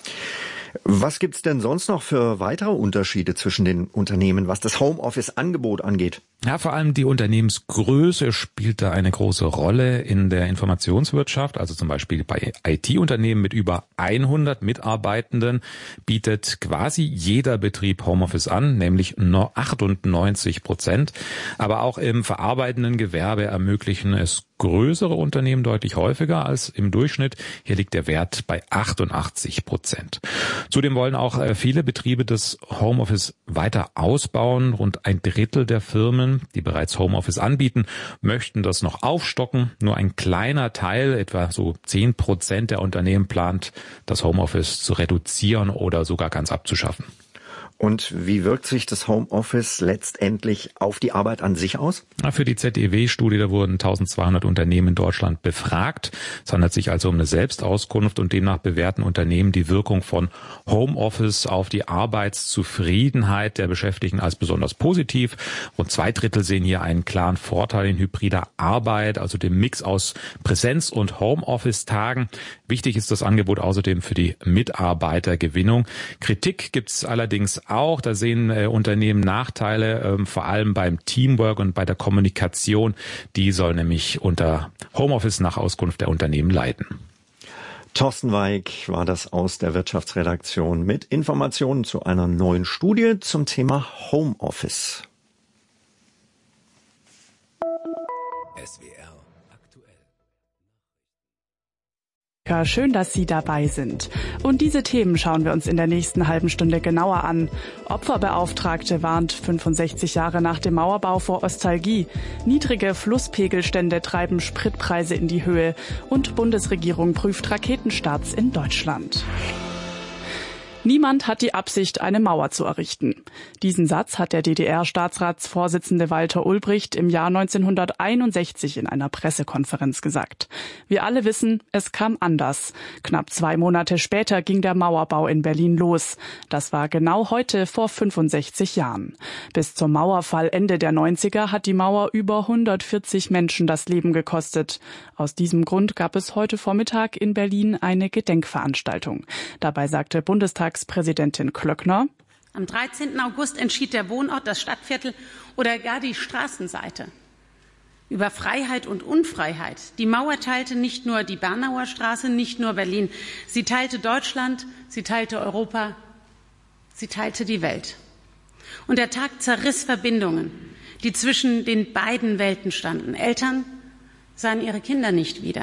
Was gibt's denn sonst noch für weitere Unterschiede zwischen den Unternehmen, was das Homeoffice-Angebot angeht? Ja, vor allem die Unternehmensgröße spielt da eine große Rolle in der Informationswirtschaft. Also zum Beispiel bei I T-Unternehmen mit über hundert Mitarbeitenden bietet quasi jeder Betrieb Homeoffice an, nämlich nur achtundneunzig Prozent. Aber auch im verarbeitenden Gewerbe ermöglichen es größere Unternehmen deutlich häufiger als im Durchschnitt. Hier liegt der Wert bei achtundachtzig Prozent. Zudem wollen auch viele Betriebe das Homeoffice weiter ausbauen. Rund ein Drittel der Firmen, die bereits Homeoffice anbieten, möchten das noch aufstocken. Nur ein kleiner Teil, etwa so zehn Prozent der Unternehmen, plant, das Homeoffice zu reduzieren oder sogar ganz abzuschaffen. Und wie wirkt sich das Homeoffice letztendlich auf die Arbeit an sich aus? Für die Z E W-Studie, da wurden eintausendzweihundert Unternehmen in Deutschland befragt. Es handelt sich also um eine Selbstauskunft und demnach bewerten Unternehmen die Wirkung von Homeoffice auf die Arbeitszufriedenheit der Beschäftigten als besonders positiv. Rund zwei Drittel sehen hier einen klaren Vorteil in hybrider Arbeit, also dem Mix aus Präsenz- und Homeoffice-Tagen. Wichtig ist das Angebot außerdem für die Mitarbeitergewinnung. Kritik gibt es allerdings auch. Da sehen äh, Unternehmen Nachteile, ähm, vor allem beim Teamwork und bei der Kommunikation. Die soll nämlich unter Homeoffice nach Auskunft der Unternehmen leiden. Thorsten Weig war das aus der Wirtschaftsredaktion mit Informationen zu einer neuen Studie zum Thema Homeoffice. S W R Schön, dass Sie dabei sind. Und diese Themen schauen wir uns in der nächsten halben Stunde genauer an. Opferbeauftragte warnt fünfundsechzig Jahre nach dem Mauerbau vor Ostalgie. Niedrige Flusspegelstände treiben Spritpreise in die Höhe. Und Bundesregierung prüft Raketenstarts in Deutschland. Niemand hat die Absicht, eine Mauer zu errichten. Diesen Satz hat der D D R-Staatsratsvorsitzende Walter Ulbricht im Jahr neunzehnhunderteinundsechzig in einer Pressekonferenz gesagt. Wir alle wissen, es kam anders. Knapp zwei Monate später ging der Mauerbau in Berlin los. Das war genau heute vor fünfundsechzig Jahren. Bis zum Mauerfall Ende der neunziger hat die Mauer über hundertvierzig Menschen das Leben gekostet. Aus diesem Grund gab es heute Vormittag in Berlin eine Gedenkveranstaltung. Dabei sagte Bundestag Präsidentin Klöckner: Am dreizehnten August entschied der Wohnort, das Stadtviertel oder gar die Straßenseite über Freiheit und Unfreiheit. Die Mauer teilte nicht nur die Bernauer Straße, nicht nur Berlin. Sie teilte Deutschland, sie teilte Europa, sie teilte die Welt. Und der Tag zerriss Verbindungen, die zwischen den beiden Welten standen. Eltern sahen ihre Kinder nicht wieder.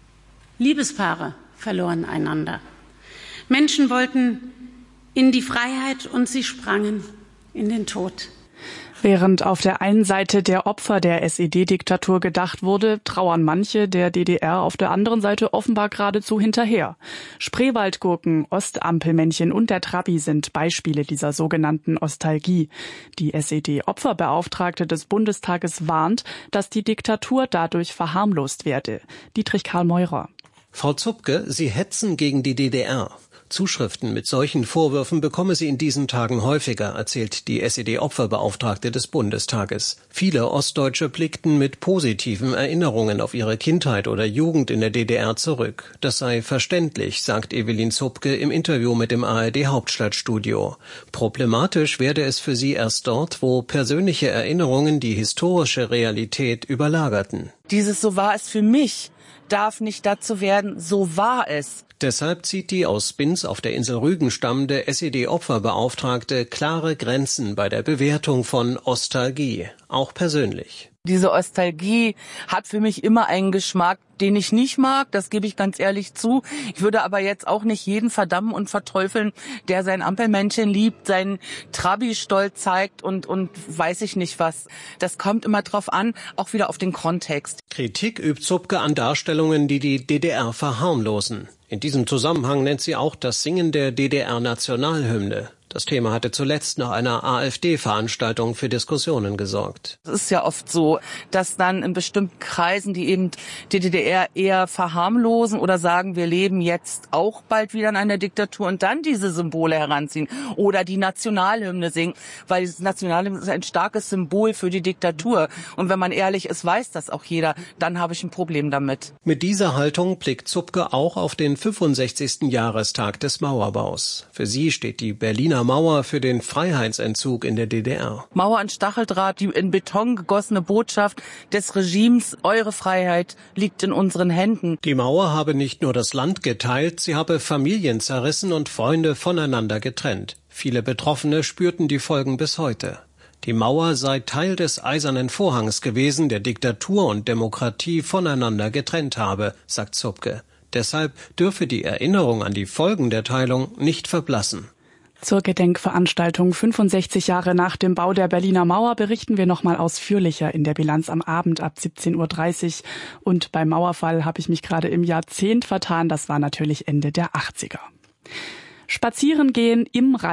Liebespaare verloren einander. Menschen wollten in die Freiheit und sie sprangen in den Tod. Während auf der einen Seite der Opfer der S E D-Diktatur gedacht wurde, trauern manche der D D R auf der anderen Seite offenbar geradezu hinterher. Spreewaldgurken, Ostampelmännchen und der Trabi sind Beispiele dieser sogenannten Ostalgie. Die S E D-Opferbeauftragte des Bundestages warnt, dass die Diktatur dadurch verharmlost werde. Dietrich Karl Meurer. Frau Zupke, Sie hetzen gegen die D D R. Zuschriften mit solchen Vorwürfen bekomme sie in diesen Tagen häufiger, erzählt die S E D-Opferbeauftragte des Bundestages. Viele Ostdeutsche blickten mit positiven Erinnerungen auf ihre Kindheit oder Jugend in der D D R zurück. Das sei verständlich, sagt Evelyn Zupke im Interview mit dem A R D-Hauptstadtstudio. Problematisch werde es für sie erst dort, wo persönliche Erinnerungen die historische Realität überlagerten. Dieses "So war es für mich" darf nicht dazu werden, "so war es". Deshalb zieht die aus Binz auf der Insel Rügen stammende S E D-Opferbeauftragte klare Grenzen bei der Bewertung von Ostalgie, auch persönlich. Diese Ostalgie hat für mich immer einen Geschmack, den ich nicht mag, das gebe ich ganz ehrlich zu. Ich würde aber jetzt auch nicht jeden verdammen und verteufeln, der sein Ampelmännchen liebt, seinen Trabi-Stolz zeigt und, und weiß ich nicht was. Das kommt immer drauf an, auch wieder auf den Kontext. Kritik übt Zupke an Darstellungen, die die D D R verharmlosen. In diesem Zusammenhang nennt sie auch das Singen der D D R-Nationalhymne. Das Thema hatte zuletzt nach einer AfD-Veranstaltung für Diskussionen gesorgt. Es ist ja oft so, dass dann in bestimmten Kreisen, die eben die D D R eher verharmlosen oder sagen, wir leben jetzt auch bald wieder in einer Diktatur und dann diese Symbole heranziehen oder die Nationalhymne singen, weil das Nationalhymne ist ein starkes Symbol für die Diktatur. Und wenn man ehrlich ist, weiß das auch jeder, dann habe ich ein Problem damit. Mit dieser Haltung blickt Zupke auch auf den fünfundsechzigsten Jahrestag des Mauerbaus. Für sie steht die Berliner Mauer für den Freiheitsentzug in der D D R. Mauer und Stacheldraht, die in Beton gegossene Botschaft des Regimes, eure Freiheit liegt in unseren Händen. Die Mauer habe nicht nur das Land geteilt, sie habe Familien zerrissen und Freunde voneinander getrennt. Viele Betroffene spürten die Folgen bis heute. Die Mauer sei Teil des Eisernen Vorhangs gewesen, der Diktatur und Demokratie voneinander getrennt habe, sagt Zupke. Deshalb dürfe die Erinnerung an die Folgen der Teilung nicht verblassen. Zur Gedenkveranstaltung fünfundsechzig Jahre nach dem Bau der Berliner Mauer berichten wir noch mal ausführlicher in der Bilanz am Abend ab siebzehn Uhr dreißig. Und beim Mauerfall habe ich mich gerade im Jahrzehnt vertan. Das war natürlich Ende der achtziger. Spazieren gehen im Rhein.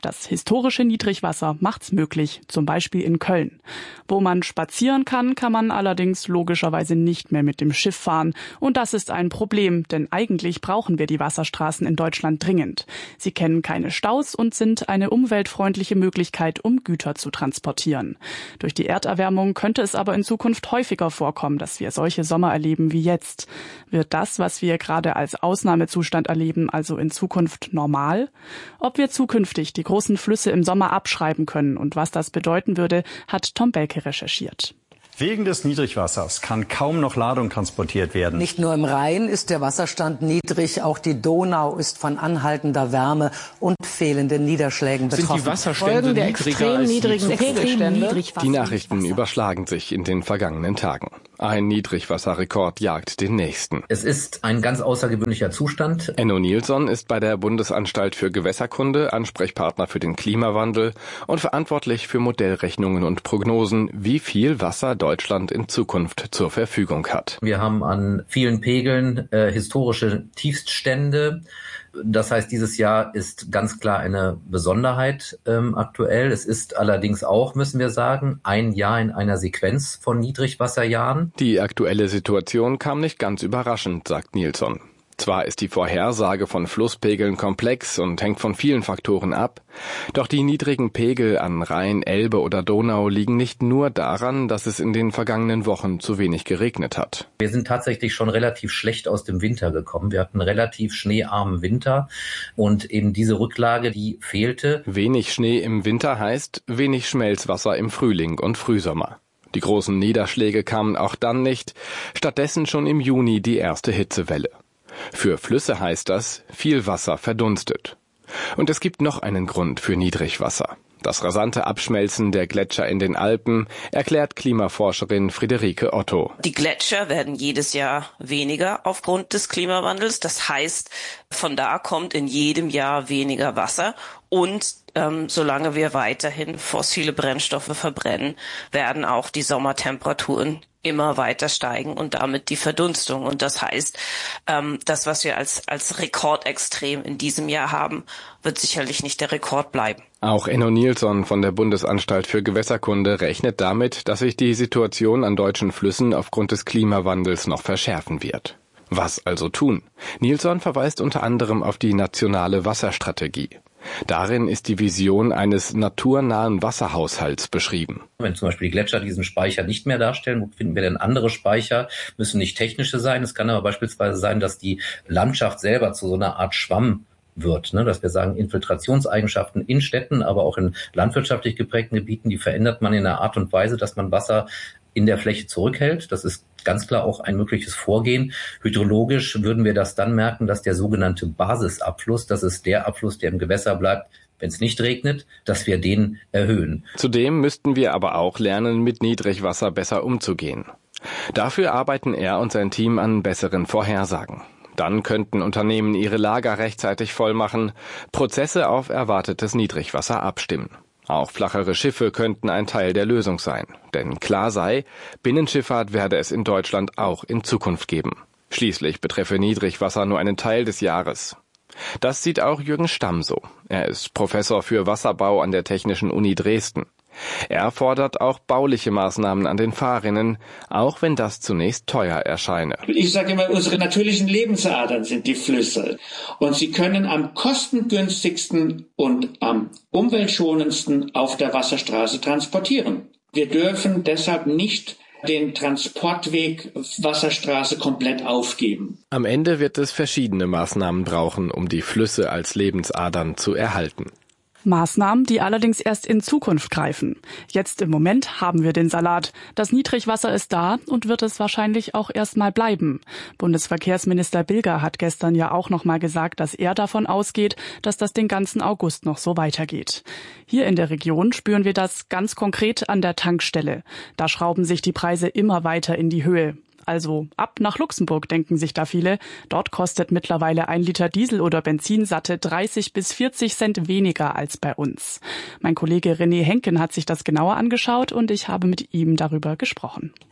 Das historische Niedrigwasser macht's möglich, zum Beispiel in Köln. Wo man spazieren kann, kann man allerdings logischerweise nicht mehr mit dem Schiff fahren. Und das ist ein Problem, denn eigentlich brauchen wir die Wasserstraßen in Deutschland dringend. Sie kennen keine Staus und sind eine umweltfreundliche Möglichkeit, um Güter zu transportieren. Durch die Erderwärmung könnte es aber in Zukunft häufiger vorkommen, dass wir solche Sommer erleben wie jetzt. Wird das, was wir gerade als Ausnahmezustand erleben, also in Zukunft normal? Ob wir zukünftig die großen Flüsse im Sommer abschreiben können und was das bedeuten würde, hat Tom Belke recherchiert. Wegen des Niedrigwassers kann kaum noch Ladung transportiert werden. Nicht nur im Rhein ist der Wasserstand niedrig, auch die Donau ist von anhaltender Wärme und fehlenden Niederschlägen betroffen. Sind die Wasserstände der niedriger extrem als niedrigen die Pegelstände? Die Nachrichten überschlagen sich in den vergangenen Tagen. Ein Niedrigwasserrekord jagt den nächsten. Es ist ein ganz außergewöhnlicher Zustand. Enno Nilsson ist bei der Bundesanstalt für Gewässerkunde Ansprechpartner für den Klimawandel und verantwortlich für Modellrechnungen und Prognosen, wie viel Wasser Deutschland in Zukunft zur Verfügung hat. Wir haben an vielen Pegeln äh, historische Tiefststände. Das heißt, dieses Jahr ist ganz klar eine Besonderheit ähm, aktuell. Es ist allerdings auch, müssen wir sagen, ein Jahr in einer Sequenz von Niedrigwasserjahren. Die aktuelle Situation kam nicht ganz überraschend, sagt Nilsson. Zwar ist die Vorhersage von Flusspegeln komplex und hängt von vielen Faktoren ab, doch die niedrigen Pegel an Rhein, Elbe oder Donau liegen nicht nur daran, dass es in den vergangenen Wochen zu wenig geregnet hat. Wir sind tatsächlich schon relativ schlecht aus dem Winter gekommen. Wir hatten einen relativ schneearmen Winter und eben diese Rücklage, die fehlte. Wenig Schnee im Winter heißt wenig Schmelzwasser im Frühling und Frühsommer. Die großen Niederschläge kamen auch dann nicht, stattdessen schon im Juni die erste Hitzewelle. Für Flüsse heißt das, viel Wasser verdunstet. Und es gibt noch einen Grund für Niedrigwasser. Das rasante Abschmelzen der Gletscher in den Alpen, erklärt Klimaforscherin Friederike Otto. Die Gletscher werden jedes Jahr weniger aufgrund des Klimawandels. Das heißt, von da kommt in jedem Jahr weniger Wasser. Und ähm, solange wir weiterhin fossile Brennstoffe verbrennen, werden auch die Sommertemperaturen immer weiter steigen und damit die Verdunstung. Und das heißt, ähm, das, was wir als, als Rekordextrem in diesem Jahr haben, wird sicherlich nicht der Rekord bleiben. Auch Enno Nilsson von der Bundesanstalt für Gewässerkunde rechnet damit, dass sich die Situation an deutschen Flüssen aufgrund des Klimawandels noch verschärfen wird. Was also tun? Nilsson verweist unter anderem auf die nationale Wasserstrategie. Darin ist die Vision eines naturnahen Wasserhaushalts beschrieben. Wenn zum Beispiel die Gletscher diesen Speicher nicht mehr darstellen, wo finden wir denn andere Speicher? Müssen nicht technische sein. Es kann aber beispielsweise sein, dass die Landschaft selber zu so einer Art Schwamm wird, ne? Dass wir sagen, Infiltrationseigenschaften in Städten, aber auch in landwirtschaftlich geprägten Gebieten, die verändert man in einer Art und Weise, dass man Wasser in der Fläche zurückhält. Das ist ganz klar auch ein mögliches Vorgehen. Hydrologisch würden wir das dann merken, dass der sogenannte Basisabfluss, das ist der Abfluss, der im Gewässer bleibt, wenn es nicht regnet, dass wir den erhöhen. Zudem müssten wir aber auch lernen, mit Niedrigwasser besser umzugehen. Dafür arbeiten er und sein Team an besseren Vorhersagen. Dann könnten Unternehmen ihre Lager rechtzeitig vollmachen, Prozesse auf erwartetes Niedrigwasser abstimmen. Auch flachere Schiffe könnten ein Teil der Lösung sein. Denn klar sei, Binnenschifffahrt werde es in Deutschland auch in Zukunft geben. Schließlich betreffe Niedrigwasser nur einen Teil des Jahres. Das sieht auch Jürgen Stamm so. Er ist Professor für Wasserbau an der Technischen Uni Dresden. Er fordert auch bauliche Maßnahmen an den Fahrrinnen, auch wenn das zunächst teuer erscheine. Ich sage immer, unsere natürlichen Lebensadern sind die Flüsse. Und sie können am kostengünstigsten und am umweltschonendsten auf der Wasserstraße transportieren. Wir dürfen deshalb nicht den Transportweg Wasserstraße komplett aufgeben. Am Ende wird es verschiedene Maßnahmen brauchen, um die Flüsse als Lebensadern zu erhalten. Maßnahmen, die allerdings erst in Zukunft greifen. Jetzt im Moment haben wir den Salat. Das Niedrigwasser ist da und wird es wahrscheinlich auch erst mal bleiben. Bundesverkehrsminister Bilger hat gestern ja auch noch mal gesagt, dass er davon ausgeht, dass das den ganzen August noch so weitergeht. Hier in der Region spüren wir das ganz konkret an der Tankstelle. Da schrauben sich die Preise immer weiter in die Höhe. Also ab nach Luxemburg, denken sich da viele. Dort kostet mittlerweile ein Liter Diesel oder Benzin satte dreißig bis vierzig Cent weniger als bei uns. Mein Kollege René Henken hat sich das genauer angeschaut und ich habe mit ihm darüber gesprochen.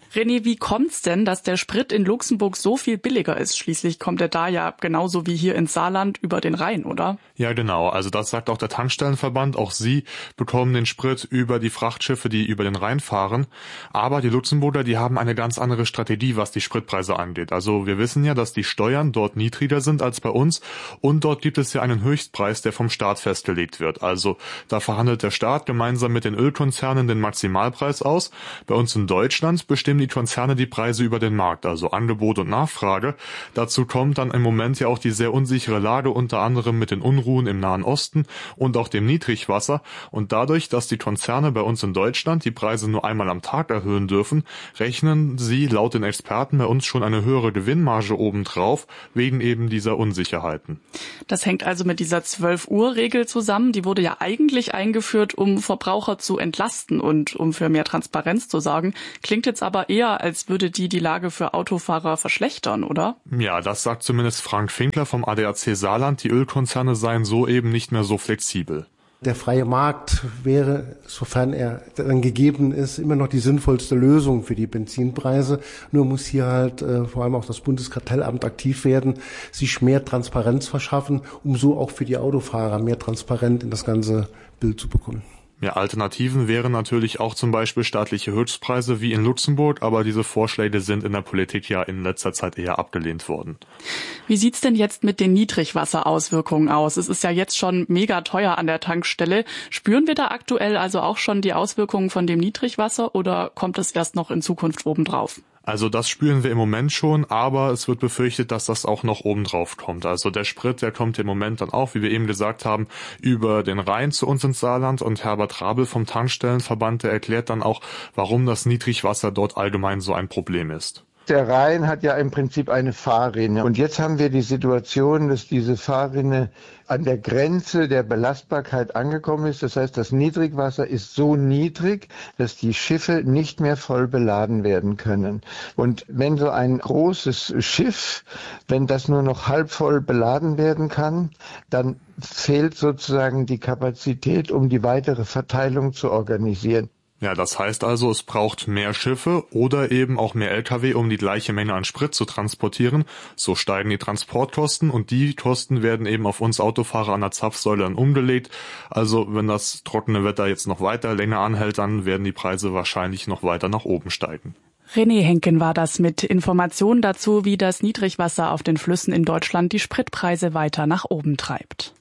René, wie kommt's denn, dass der Sprit in Luxemburg so viel billiger ist? Schließlich kommt er da ja genauso wie hier ins Saarland über den Rhein, oder? Ja, genau. Also das sagt auch der Tankstellenverband. Auch sie bekommen den Sprit über die Frachtschiffe, die über den Rhein fahren. Aber die Luxemburger, die haben eine ganz andere Strategie, was die Spritpreise angeht. Also wir wissen ja, dass die Steuern dort niedriger sind als bei uns. Und dort gibt es ja einen Höchstpreis, der vom Staat festgelegt wird. Also da verhandelt der Staat gemeinsam mit den Ölkonzernen den Maximalpreis aus. Bei uns in Deutschland bestimmen die Konzerne die Preise über den Markt, also Angebot und Nachfrage. Dazu kommt dann im Moment ja auch die sehr unsichere Lage, unter anderem mit den Unruhen im Nahen Osten und auch dem Niedrigwasser. Und dadurch, dass die Konzerne bei uns in Deutschland die Preise nur einmal am Tag erhöhen dürfen, rechnen sie laut den Experten bei uns schon eine höhere Gewinnmarge obendrauf, wegen eben dieser Unsicherheiten. Das hängt also mit dieser zwölf-Uhr-Regel zusammen. Die wurde ja eigentlich eingeführt, um Verbraucher zu entlasten und um für mehr Transparenz zu sorgen. Klingt jetzt aber eher, als würde die die Lage für Autofahrer verschlechtern, oder? Ja, das sagt zumindest Frank Finkler vom A D A C Saarland. Die Ölkonzerne seien so eben nicht mehr so flexibel. Der freie Markt wäre, sofern er dann gegeben ist, immer noch die sinnvollste Lösung für die Benzinpreise. Nur muss hier halt äh, vor allem auch das Bundeskartellamt aktiv werden, sich mehr Transparenz verschaffen, um so auch für die Autofahrer mehr Transparenz in das ganze Bild zu bekommen. Ja, Alternativen wären natürlich auch zum Beispiel staatliche Höchstpreise wie in Luxemburg, aber diese Vorschläge sind in der Politik ja in letzter Zeit eher abgelehnt worden. Wie sieht's denn jetzt mit den Niedrigwasserauswirkungen aus? Es ist ja jetzt schon mega teuer an der Tankstelle. Spüren wir da aktuell also auch schon die Auswirkungen von dem Niedrigwasser oder kommt es erst noch in Zukunft obendrauf? Also das spüren wir im Moment schon, aber es wird befürchtet, dass das auch noch obendrauf kommt. Also der Sprit, der kommt im Moment dann auch, wie wir eben gesagt haben, über den Rhein zu uns ins Saarland. Und Herbert Rabel vom Tankstellenverband, der erklärt dann auch, warum das Niedrigwasser dort allgemein so ein Problem ist. Der Rhein hat ja im Prinzip eine Fahrrinne. Und jetzt haben wir die Situation, dass diese Fahrrinne an der Grenze der Belastbarkeit angekommen ist. Das heißt, das Niedrigwasser ist so niedrig, dass die Schiffe nicht mehr voll beladen werden können. Und wenn so ein großes Schiff, wenn das nur noch halb voll beladen werden kann, dann fehlt sozusagen die Kapazität, um die weitere Verteilung zu organisieren. Ja, das heißt also, es braucht mehr Schiffe oder eben auch mehr L K W, um die gleiche Menge an Sprit zu transportieren. So steigen die Transportkosten und die Kosten werden eben auf uns Autofahrer an der Zapfsäule dann umgelegt. Also wenn das trockene Wetter jetzt noch weiter länger anhält, dann werden die Preise wahrscheinlich noch weiter nach oben steigen. René Henken war das mit Informationen dazu, wie das Niedrigwasser auf den Flüssen in Deutschland die Spritpreise weiter nach oben treibt.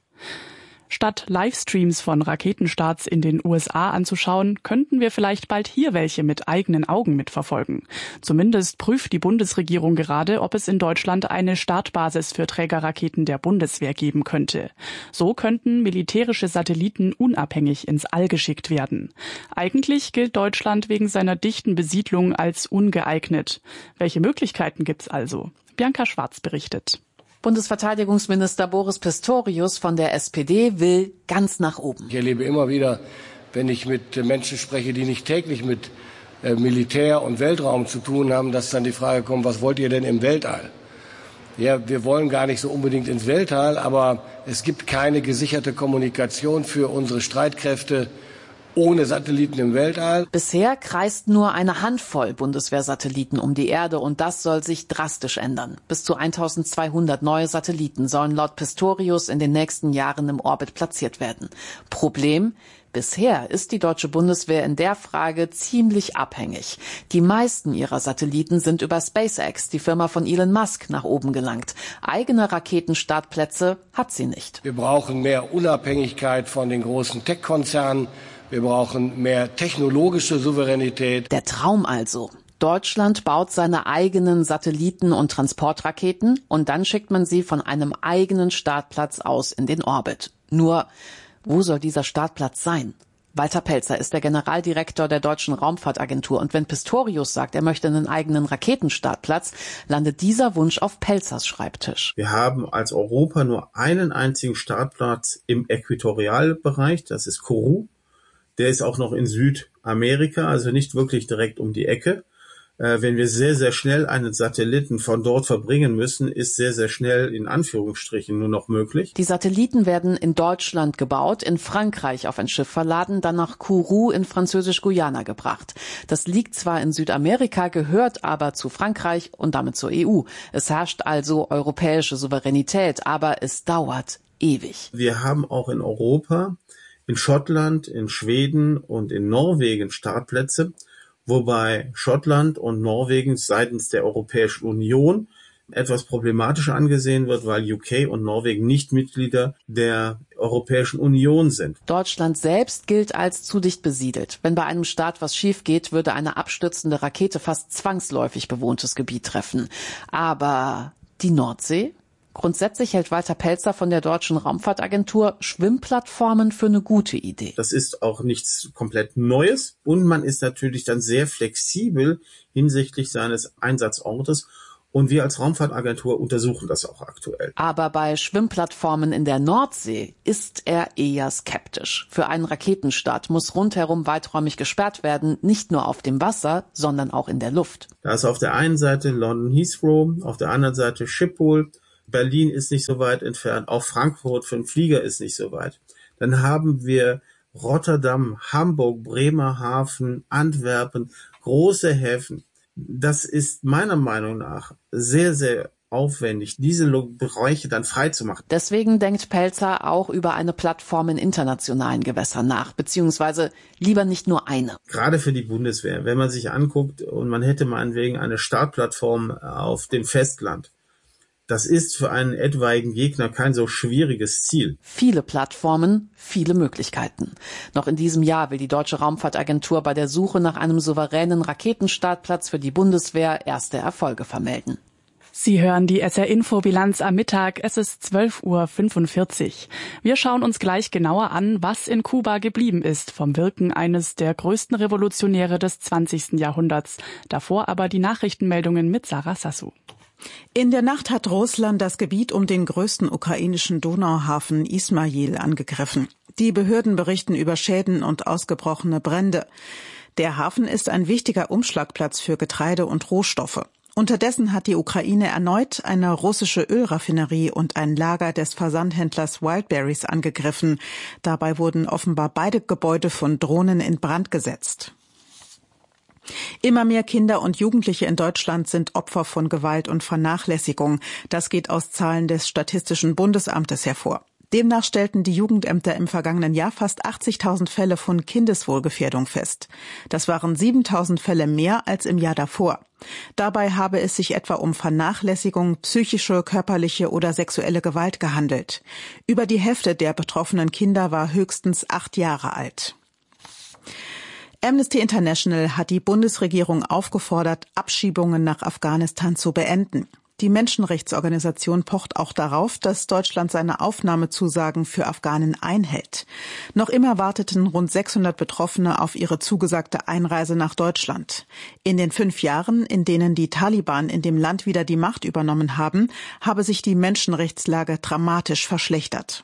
Statt Livestreams von Raketenstarts in den U S A anzuschauen, könnten wir vielleicht bald hier welche mit eigenen Augen mitverfolgen. Zumindest prüft die Bundesregierung gerade, ob es in Deutschland eine Startbasis für Trägerraketen der Bundeswehr geben könnte. So könnten militärische Satelliten unabhängig ins All geschickt werden. Eigentlich gilt Deutschland wegen seiner dichten Besiedlung als ungeeignet. Welche Möglichkeiten gibt's also? Bianca Schwarz berichtet. Bundesverteidigungsminister Boris Pistorius von der S P D will ganz nach oben. Ich erlebe immer wieder, wenn ich mit Menschen spreche, die nicht täglich mit Militär und Weltraum zu tun haben, dass dann die Frage kommt, was wollt ihr denn im Weltall? Ja, wir wollen gar nicht so unbedingt ins Weltall, aber es gibt keine gesicherte Kommunikation für unsere Streitkräfte ohne Satelliten im Weltall. Bisher kreist nur eine Handvoll Bundeswehrsatelliten um die Erde und das soll sich drastisch ändern. Bis zu eintausendzweihundert neue Satelliten sollen laut Pistorius in den nächsten Jahren im Orbit platziert werden. Problem: Bisher ist die deutsche Bundeswehr in der Frage ziemlich abhängig. Die meisten ihrer Satelliten sind über SpaceX, die Firma von Elon Musk, nach oben gelangt. Eigene Raketenstartplätze hat sie nicht. Wir brauchen mehr Unabhängigkeit von den großen Tech-Konzernen. Wir brauchen mehr technologische Souveränität. Der Traum also. Deutschland baut seine eigenen Satelliten und Transportraketen und dann schickt man sie von einem eigenen Startplatz aus in den Orbit. Nur, wo soll dieser Startplatz sein? Walter Pelzer ist der Generaldirektor der Deutschen Raumfahrtagentur und wenn Pistorius sagt, er möchte einen eigenen Raketenstartplatz, landet dieser Wunsch auf Pelzers Schreibtisch. Wir haben als Europa nur einen einzigen Startplatz im Äquatorialbereich, das ist Kourou. Der ist auch noch in Südamerika, also nicht wirklich direkt um die Ecke. Wenn wir sehr, sehr schnell einen Satelliten von dort verbringen müssen, ist sehr, sehr schnell in Anführungsstrichen nur noch möglich. Die Satelliten werden in Deutschland gebaut, in Frankreich auf ein Schiff verladen, dann nach Kourou in Französisch-Guyana gebracht. Das liegt zwar in Südamerika, gehört aber zu Frankreich und damit zur E U. Es herrscht also europäische Souveränität, aber es dauert ewig. Wir haben auch in Europa, in Schottland, in Schweden und in Norwegen Startplätze, wobei Schottland und Norwegen seitens der Europäischen Union etwas problematischer angesehen wird, weil U K und Norwegen nicht Mitglieder der Europäischen Union sind. Deutschland selbst gilt als zu dicht besiedelt. Wenn bei einem Start was schief geht, würde eine abstürzende Rakete fast zwangsläufig bewohntes Gebiet treffen. Aber die Nordsee? Grundsätzlich hält Walter Pelzer von der Deutschen Raumfahrtagentur Schwimmplattformen für eine gute Idee. Das ist auch nichts komplett Neues und man ist natürlich dann sehr flexibel hinsichtlich seines Einsatzortes. Und wir als Raumfahrtagentur untersuchen das auch aktuell. Aber bei Schwimmplattformen in der Nordsee ist er eher skeptisch. Für einen Raketenstart muss rundherum weiträumig gesperrt werden, nicht nur auf dem Wasser, sondern auch in der Luft. Da ist auf der einen Seite London Heathrow, auf der anderen Seite Schiphol. Berlin ist nicht so weit entfernt, auch Frankfurt für einen Flieger ist nicht so weit. Dann haben wir Rotterdam, Hamburg, Bremerhaven, Antwerpen, große Häfen. Das ist meiner Meinung nach sehr, sehr aufwendig, diese Bereiche dann frei zu machen. Deswegen denkt Pelzer auch über eine Plattform in internationalen Gewässern nach, beziehungsweise lieber nicht nur eine. Gerade für die Bundeswehr, wenn man sich anguckt und man hätte meinetwegen eine Startplattform auf dem Festland, das ist für einen etwaigen Gegner kein so schwieriges Ziel. Viele Plattformen, viele Möglichkeiten. Noch in diesem Jahr will die Deutsche Raumfahrtagentur bei der Suche nach einem souveränen Raketenstartplatz für die Bundeswehr erste Erfolge vermelden. Sie hören die S R-Info-Bilanz am Mittag. Es ist zwölf Uhr fünfundvierzig. Wir schauen uns gleich genauer an, was in Kuba geblieben ist vom Wirken eines der größten Revolutionäre des zwanzigsten Jahrhunderts. Davor aber die Nachrichtenmeldungen mit Sarah Sassou. In der Nacht hat Russland das Gebiet um den größten ukrainischen Donauhafen Ismail angegriffen. Die Behörden berichten über Schäden und ausgebrochene Brände. Der Hafen ist ein wichtiger Umschlagplatz für Getreide und Rohstoffe. Unterdessen hat die Ukraine erneut eine russische Ölraffinerie und ein Lager des Versandhändlers Wildberries angegriffen. Dabei wurden offenbar beide Gebäude von Drohnen in Brand gesetzt. Immer mehr Kinder und Jugendliche in Deutschland sind Opfer von Gewalt und Vernachlässigung. Das geht aus Zahlen des Statistischen Bundesamtes hervor. Demnach stellten die Jugendämter im vergangenen Jahr fast achtzigtausend Fälle von Kindeswohlgefährdung fest. Das waren siebentausend Fälle mehr als im Jahr davor. Dabei habe es sich etwa um Vernachlässigung, psychische, körperliche oder sexuelle Gewalt gehandelt. Über die Hälfte der betroffenen Kinder war höchstens acht Jahre alt. Amnesty International hat die Bundesregierung aufgefordert, Abschiebungen nach Afghanistan zu beenden. Die Menschenrechtsorganisation pocht auch darauf, dass Deutschland seine Aufnahmezusagen für Afghanen einhält. Noch immer warteten rund sechshundert Betroffene auf ihre zugesagte Einreise nach Deutschland. In den fünf Jahren, in denen die Taliban in dem Land wieder die Macht übernommen haben, habe sich die Menschenrechtslage dramatisch verschlechtert.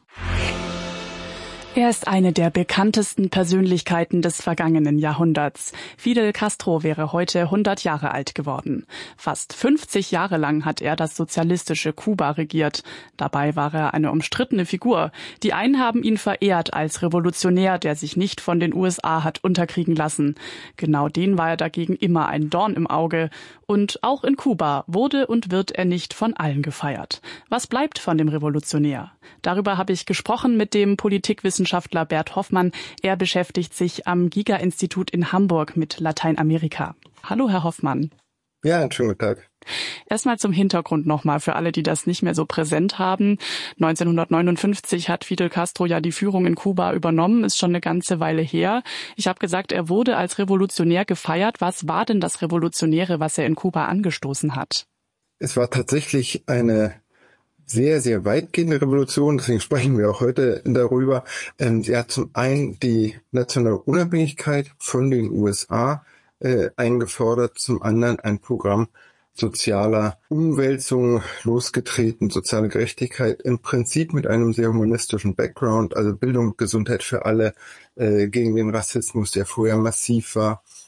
Er ist eine der bekanntesten Persönlichkeiten des vergangenen Jahrhunderts. Fidel Castro wäre heute hundert Jahre alt geworden. Fast fünfzig Jahre lang hat er das sozialistische Kuba regiert. Dabei war er eine umstrittene Figur. Die einen haben ihn verehrt als Revolutionär, der sich nicht von den U S A hat unterkriegen lassen. Genau den war er dagegen immer ein Dorn im Auge. Und auch in Kuba wurde und wird er nicht von allen gefeiert. Was bleibt von dem Revolutionär? Darüber habe ich gesprochen mit dem Politikwissenschaftler Bert Hoffmann. Er beschäftigt sich am Giga-Institut in Hamburg mit Lateinamerika. Hallo, Herr Hoffmann. Ja, einen schönen guten Tag. Erstmal zum Hintergrund nochmal für alle, die das nicht mehr so präsent haben. neunzehnhundertneunundfünfzig hat Fidel Castro ja die Führung in Kuba übernommen, ist schon eine ganze Weile her. Ich habe gesagt, er wurde als Revolutionär gefeiert. Was war denn das Revolutionäre, was er in Kuba angestoßen hat? Es war tatsächlich eine sehr, sehr weitgehende Revolution, deswegen sprechen wir auch heute darüber. Sie hat zum einen die nationale Unabhängigkeit von den U S A äh, eingefordert, zum anderen ein Programm sozialer Umwälzung losgetreten, soziale Gerechtigkeit, im Prinzip mit einem sehr humanistischen Background, also Bildung, Gesundheit für alle, äh, gegen den Rassismus, der vorher massiv war,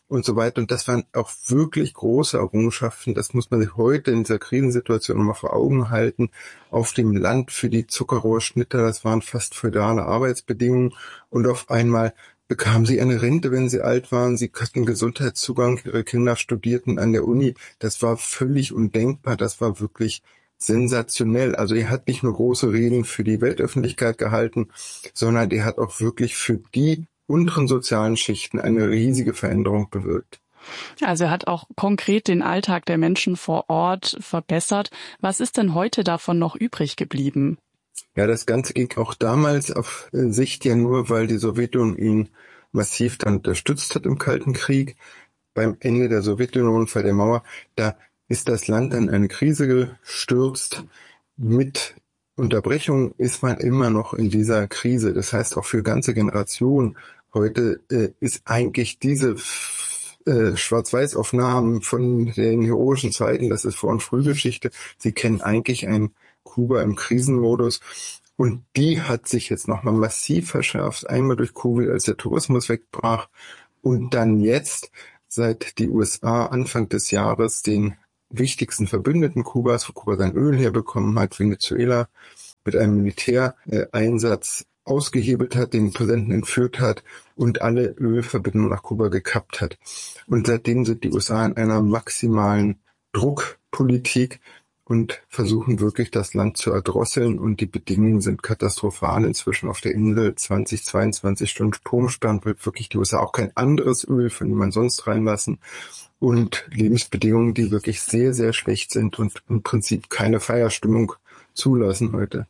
und so weiter. Und das waren auch wirklich große Errungenschaften. Das muss man sich heute in dieser Krisensituation nochmal vor Augen halten. Auf dem Land für die Zuckerrohrschnitter, das waren fast feudale Arbeitsbedingungen. Und auf einmal bekamen sie eine Rente, wenn sie alt waren. Sie hatten Gesundheitszugang, ihre Kinder studierten an der Uni. Das war völlig undenkbar. Das war wirklich sensationell. Also er hat nicht nur große Reden für die Weltöffentlichkeit gehalten, sondern er hat auch wirklich für die unteren sozialen Schichten eine riesige Veränderung bewirkt. Also er hat auch konkret den Alltag der Menschen vor Ort verbessert. Was ist denn heute davon noch übrig geblieben? Ja, das Ganze ging auch damals auf Sicht ja nur, weil die Sowjetunion ihn massiv dann unterstützt hat im Kalten Krieg. Beim Ende der Sowjetunion, Fall der Mauer, da ist das Land in eine Krise gestürzt. Mit Unterbrechung ist man immer noch in dieser Krise. Das heißt, auch für ganze Generationen heute äh, ist eigentlich diese äh, Schwarz-Weiß-Aufnahmen von den heroischen Zeiten, das ist Vor- und Frühgeschichte, sie kennen eigentlich ein Kuba im Krisenmodus. Und die hat sich jetzt nochmal massiv verschärft. Einmal durch Covid, als der Tourismus wegbrach. Und dann jetzt, seit die U S A Anfang des Jahres den wichtigsten Verbündeten Kubas, wo Kuba sein Öl herbekommen hat, Venezuela, mit einem Militäreinsatz ausgehebelt hat, den Präsidenten entführt hat und alle Ölverbindungen nach Kuba gekappt hat. Und seitdem sind die U S A in einer maximalen Druckpolitik und versuchen wirklich das Land zu erdrosseln, und die Bedingungen sind katastrophal inzwischen auf der Insel. zwanzig, zweiundzwanzig Stunden Stromstand, wird wirklich die U S A auch kein anderes Öl von niemand sonst reinlassen, und Lebensbedingungen, die wirklich sehr, sehr schlecht sind und im Prinzip keine Feierstimmung zulassen heute.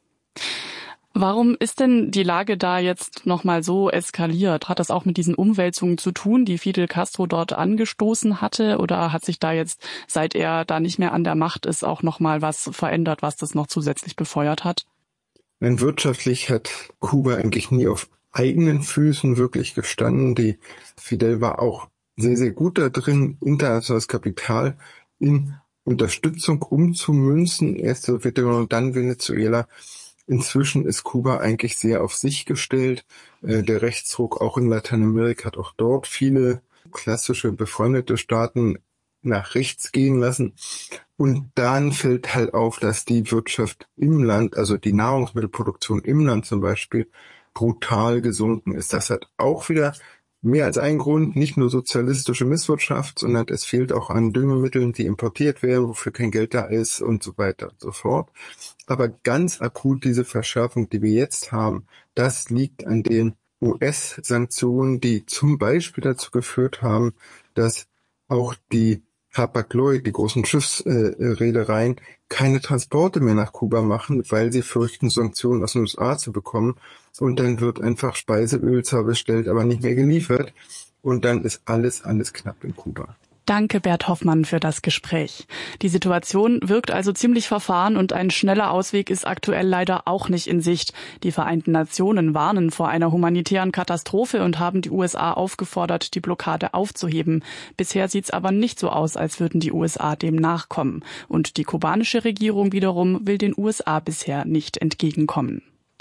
Warum ist denn die Lage da jetzt nochmal so eskaliert? Hat das auch mit diesen Umwälzungen zu tun, die Fidel Castro dort angestoßen hatte? Oder hat sich da jetzt, seit er da nicht mehr an der Macht ist, auch nochmal was verändert, was das noch zusätzlich befeuert hat? Nein, wirtschaftlich hat Kuba eigentlich nie auf eigenen Füßen wirklich gestanden. Die Fidel war auch sehr, sehr gut da drin, internationales Kapital in Unterstützung umzumünzen. Erst Sowjetunion und dann Venezuela. Inzwischen ist Kuba eigentlich sehr auf sich gestellt. Der Rechtsruck auch in Lateinamerika hat auch dort viele klassische befreundete Staaten nach rechts gehen lassen. Und dann fällt halt auf, dass die Wirtschaft im Land, also die Nahrungsmittelproduktion im Land zum Beispiel, brutal gesunken ist. Das hat auch wieder mehr als ein Grund, nicht nur sozialistische Misswirtschaft, sondern es fehlt auch an Düngemitteln, die importiert werden, wofür kein Geld da ist und so weiter und so fort. Aber ganz akut diese Verschärfung, die wir jetzt haben, das liegt an den U S-Sanktionen, die zum Beispiel dazu geführt haben, dass auch die Hapag-Lloyd, die großen Schiffsreedereien, keine Transporte mehr nach Kuba machen, weil sie fürchten, Sanktionen aus den U S A zu bekommen. Und dann wird einfach Speiseöl zwar bestellt, aber nicht mehr geliefert. Und dann ist alles, alles knapp in Kuba. Danke, Bert Hoffmann, für das Gespräch. Die Situation wirkt also ziemlich verfahren, und ein schneller Ausweg ist aktuell leider auch nicht in Sicht. Die Vereinten Nationen warnen vor einer humanitären Katastrophe und haben die U S A aufgefordert, die Blockade aufzuheben. Bisher sieht's aber nicht so aus, als würden die U S A dem nachkommen. Und die kubanische Regierung wiederum will den U S A bisher nicht entgegenkommen.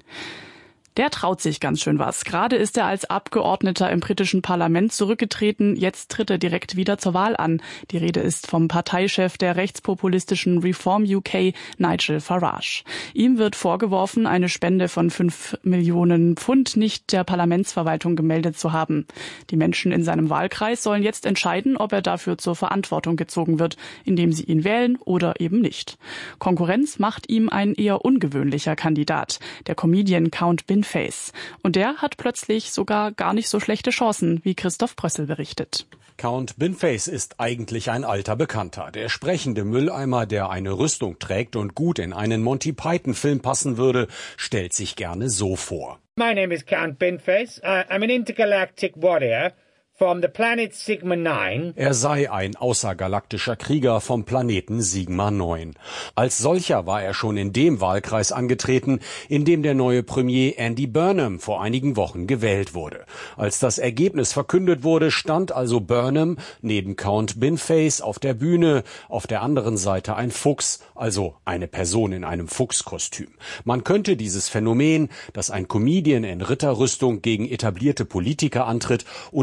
Der traut sich ganz schön was. Gerade ist er als Abgeordneter im britischen Parlament zurückgetreten. Jetzt tritt er direkt wieder zur Wahl an. Die Rede ist vom Parteichef der rechtspopulistischen Reform U K, Nigel Farage. Ihm wird vorgeworfen, eine Spende von fünf Millionen Pfund nicht der Parlamentsverwaltung gemeldet zu haben. Die Menschen in seinem Wahlkreis sollen jetzt entscheiden, ob er dafür zur Verantwortung gezogen wird, indem sie ihn wählen oder eben nicht. Konkurrenz macht ihm ein eher ungewöhnlicher Kandidat, der Comedian Count Binface. Und der hat plötzlich sogar gar nicht so schlechte Chancen, wie Christoph Brössel berichtet. Count Binface ist eigentlich ein alter Bekannter. Der sprechende Mülleimer, der eine Rüstung trägt und gut in einen Monty Python-Film passen würde, stellt sich gerne so vor. My name is Count Binface. Uh, I'm an intergalactic warrior from the planet Sigma nine. Er sei ein außergalaktischer Krieger vom Planeten Sigma neun. Als solcher war er schon in dem Wahlkreis angetreten, in dem der neue Premier Andy Burnham vor einigen Wochen gewählt wurde. Als das Ergebnis verkündet wurde, stand also Burnham neben Count Binface auf der Bühne, auf der anderen Seite ein Fuchs, also eine Person in einem Fuchskostüm. Man könnte dieses Phänomen, dass ein Comedian in Ritterrüstung gegen etablierte Politiker antritt, unter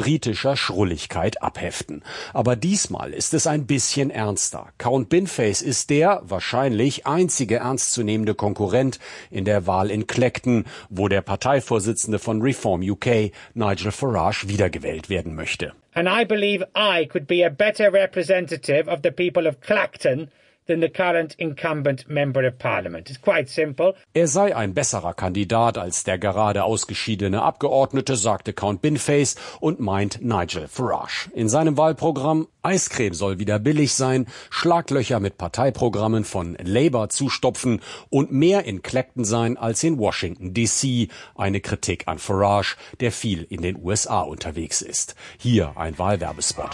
britischer Schrulligkeit abheften. Aber diesmal ist es ein bisschen ernster. Count Binface ist der wahrscheinlich einzige ernstzunehmende Konkurrent in der Wahl in Clacton, wo der Parteivorsitzende von Reform U K, Nigel Farage, wiedergewählt werden möchte. And I believe I could be a better representative of the people of Clacton than the current incumbent Member of Parliament. It's quite simple. Er sei ein besserer Kandidat als der gerade ausgeschiedene Abgeordnete, sagte Count Binface und meint Nigel Farage. In seinem Wahlprogramm: Eiscreme soll wieder billig sein, Schlaglöcher mit Parteiprogrammen von Labour zustopfen und mehr in Clacton sein als in Washington D C. Eine Kritik an Farage, der viel in den U S A unterwegs ist. Hier ein Wahlwerbespot.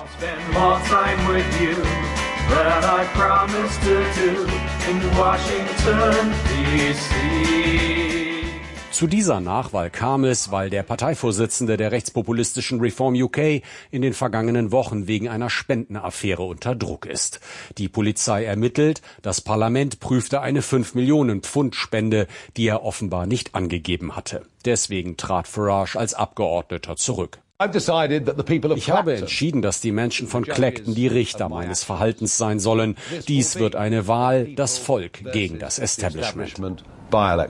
That I promised to do in Washington D C. Zu dieser Nachwahl kam es, weil der Parteivorsitzende der rechtspopulistischen Reform U K in den vergangenen Wochen wegen einer Spendenaffäre unter Druck ist. Die Polizei ermittelt, das Parlament prüfte eine fünf Millionen Pfund Spende, die er offenbar nicht angegeben hatte. Deswegen trat Farage als Abgeordneter zurück. Ich habe entschieden, dass die Menschen von Clacton die Richter meines Verhaltens sein sollen. Dies wird eine Wahl, das Volk gegen das Establishment.